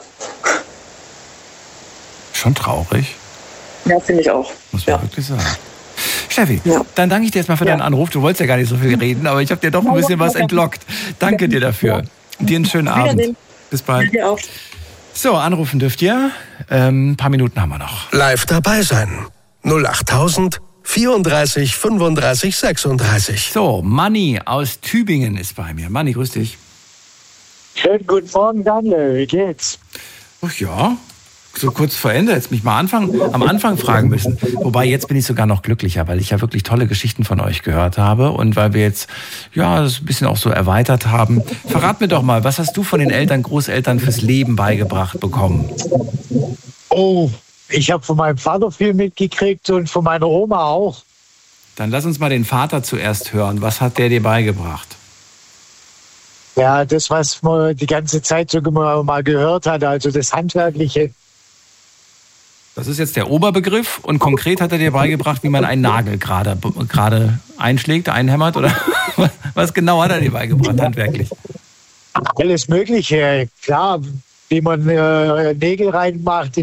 Schon traurig. Ja, finde ich auch. Muss man wirklich sagen. Steffi, dann danke ich dir jetzt mal für deinen Anruf. Du wolltest ja gar nicht so viel reden, aber ich habe dir doch ein bisschen was entlockt. Danke dir dafür. Dir einen schönen Abend. Bis bald. Dir auch. So, anrufen dürft ihr. Ein paar Minuten haben wir noch. Live dabei sein. 08000 34 35 36. So, Manni aus Tübingen ist bei mir. Manni, grüß dich. Schönen guten Morgen, Daniel. Wie geht's? Ach ja, so kurz vor Ende. Jetzt mich mal am Anfang fragen müssen. Wobei, jetzt bin ich sogar noch glücklicher, weil ich ja wirklich tolle Geschichten von euch gehört habe und weil wir jetzt, das ein bisschen auch so erweitert haben. Verrat mir doch mal, was hast du von den Eltern, Großeltern fürs Leben beigebracht bekommen? Oh, ich habe von meinem Vater viel mitgekriegt und von meiner Oma auch. Dann lass uns mal den Vater zuerst hören. Was hat der dir beigebracht? Ja, das, was man die ganze Zeit so mal gehört hat, also das Handwerkliche. Das ist jetzt der Oberbegriff und konkret hat er dir beigebracht, wie man einen Nagel gerade einschlägt, einhämmert oder was genau hat er dir beigebracht, handwerklich? Alles Mögliche, klar, wie man Nägel reinmacht,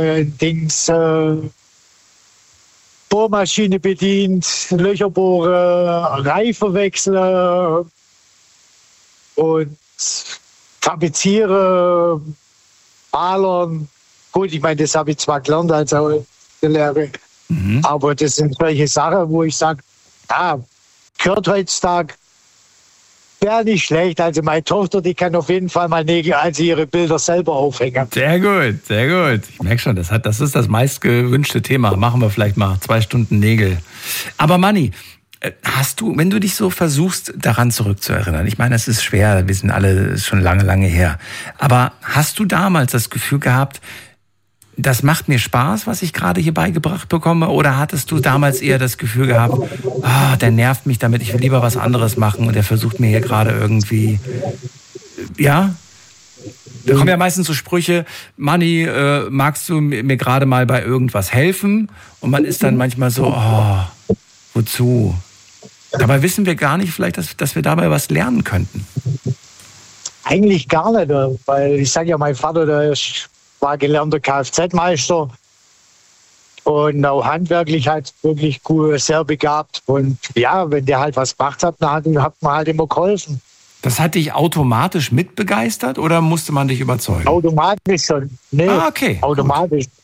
Bohrmaschine bedient, Löcher bohre, Reife wechsle und tapeziere, malern. Gut, ich meine, das habe ich zwar gelernt als auch der Lehre, aber das sind solche Sachen, wo ich sage, gehört heutzutage, wäre nicht schlecht. Also meine Tochter, die kann auf jeden Fall mal Nägel, also ihre Bilder selber aufhängen. Sehr gut, sehr gut. Ich merke schon, das ist das meistgewünschte Thema. Machen wir vielleicht mal 2 Stunden Nägel. Aber Manni, hast du, wenn du dich so versuchst, daran zurückzuerinnern, ich meine, es ist schwer, wir sind alle schon lange, lange her, aber hast du damals das Gefühl gehabt, das macht mir Spaß, was ich gerade hier beigebracht bekomme? Oder hattest du damals eher das Gefühl gehabt, der nervt mich damit, ich will lieber was anderes machen und der versucht mir hier gerade irgendwie, Da kommen ja meistens so Sprüche, Manni, magst du mir gerade mal bei irgendwas helfen? Und man ist dann manchmal so, wozu? Dabei wissen wir gar nicht vielleicht, dass wir dabei was lernen könnten. Eigentlich gar nicht, weil ich sage ja, mein Vater, der war gelernter Kfz-Meister und auch handwerklich halt wirklich gut, sehr begabt. Und ja, wenn der halt was gemacht hat, dann hat man halt immer geholfen. Das hat dich automatisch mitbegeistert oder musste man dich überzeugen? Automatisch schon. Nee, okay. Automatisch. Gut.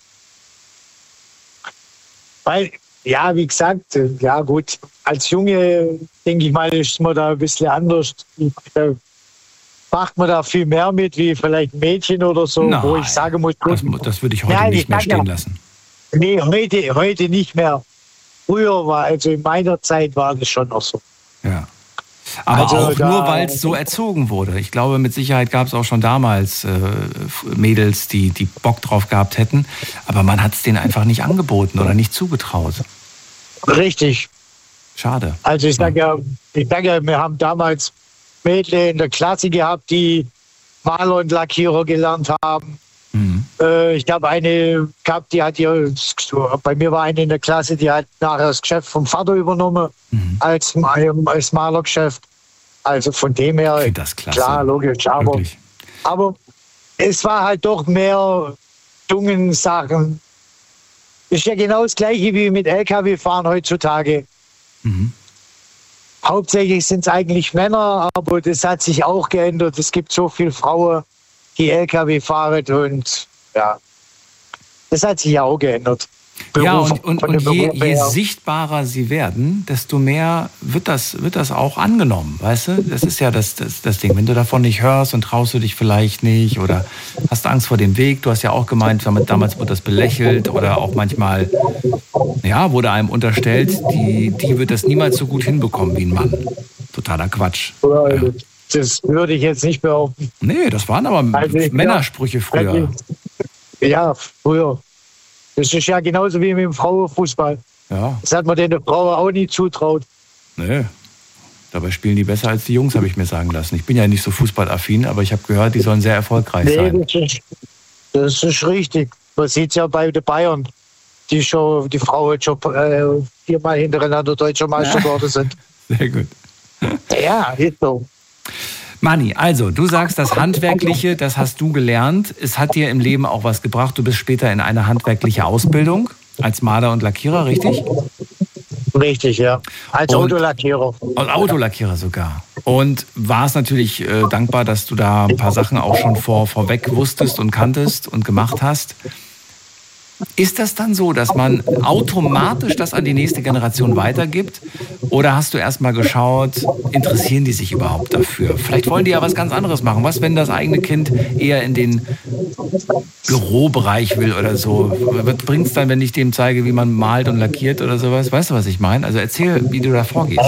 Weil, wie gesagt, gut, als Junge, denke ich mal, ist man da ein bisschen anders. Macht man da viel mehr mit, wie vielleicht ein Mädchen oder so, Nein, wo ich sagen muss... Das würde ich heute nicht mehr stehen lassen. Nee, heute nicht mehr. Früher also in meiner Zeit war das schon noch so. Ja. Aber also auch nur, weil es so erzogen wurde. Ich glaube, mit Sicherheit gab es auch schon damals Mädels, die Bock drauf gehabt hätten. Aber man hat es denen einfach nicht angeboten oder nicht zugetraut. Richtig. Schade. Also ich sage ja, wir haben damals Mädchen in der Klasse gehabt, die Maler und Lackierer gelernt haben. Ich habe eine gehabt, die hat bei mir war eine in der Klasse, die hat nachher das Geschäft vom Vater übernommen als Malergeschäft. Also von dem her, ich finde das klasse. Klar, logisch. Aber es war halt doch mehr Sachen. Ist ja genau das Gleiche wie mit LKW-Fahren heutzutage. Hauptsächlich sind es eigentlich Männer, aber das hat sich auch geändert. Es gibt so viele Frauen, die LKW fahren und das hat sich ja auch geändert. Und je sichtbarer sie werden, desto mehr wird das auch angenommen, weißt du? Das ist ja das Ding. Wenn du davon nicht hörst und traust du dich vielleicht nicht oder hast Angst vor dem Weg, du hast ja auch gemeint, damals wurde das belächelt oder auch manchmal, wurde einem unterstellt, die wird das niemals so gut hinbekommen wie ein Mann. Totaler Quatsch. Das würde ich jetzt nicht behaupten. Nee, das waren aber Männersprüche früher. Ja, früher. Das ist ja genauso wie mit dem Frauenfußball. Ja. Das hat man den Frauen auch nie zutraut. Nee. Dabei spielen die besser als die Jungs, habe ich mir sagen lassen. Ich bin ja nicht so fußballaffin, aber ich habe gehört, die sollen sehr erfolgreich sein. Das ist richtig. Man sieht es ja bei den Bayern, die Frau hat schon 4-mal hintereinander deutscher Meister geworden sind. Sehr gut. Ja, ist so. Manni, also du sagst, das Handwerkliche, das hast du gelernt. Es hat dir im Leben auch was gebracht. Du bist später in eine handwerkliche Ausbildung als Maler und Lackierer, richtig? Richtig, ja. Als Autolackierer. Als Autolackierer sogar. Und warst natürlich dankbar, dass du da ein paar Sachen auch schon vorweg wusstest und kanntest und gemacht hast. Ist das dann so, dass man automatisch das an die nächste Generation weitergibt? Oder hast du erst mal geschaut, interessieren die sich überhaupt dafür? Vielleicht wollen die ja was ganz anderes machen. Was, wenn das eigene Kind eher in den Bürobereich will oder so? Was bringt es dann, wenn ich dem zeige, wie man malt und lackiert oder sowas? Weißt du, was ich meine? Also erzähl, wie du da vorgehst.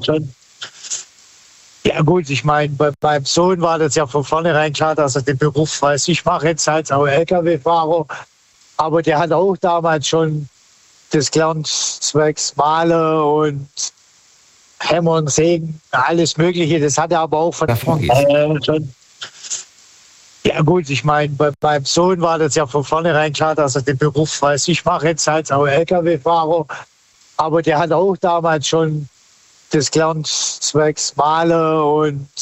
Ja gut, ich meine, bei meinem Sohn war das ja von vornherein klar, dass er den Beruf weiß. Ich mache jetzt halt auch LKW-Fahrer. Aber der hat auch damals schon das gelernt, zwecks Malen und Hämmern, Sägen, alles Mögliche. Das hat er aber auch von davor schon. Ja gut, ich meine, bei meinem Sohn war das ja von vornherein klar, dass er den Beruf weiß. Ich mache jetzt halt auch LKW-Fahrer. Aber der hat auch damals schon das gelernt, zwecks Malen und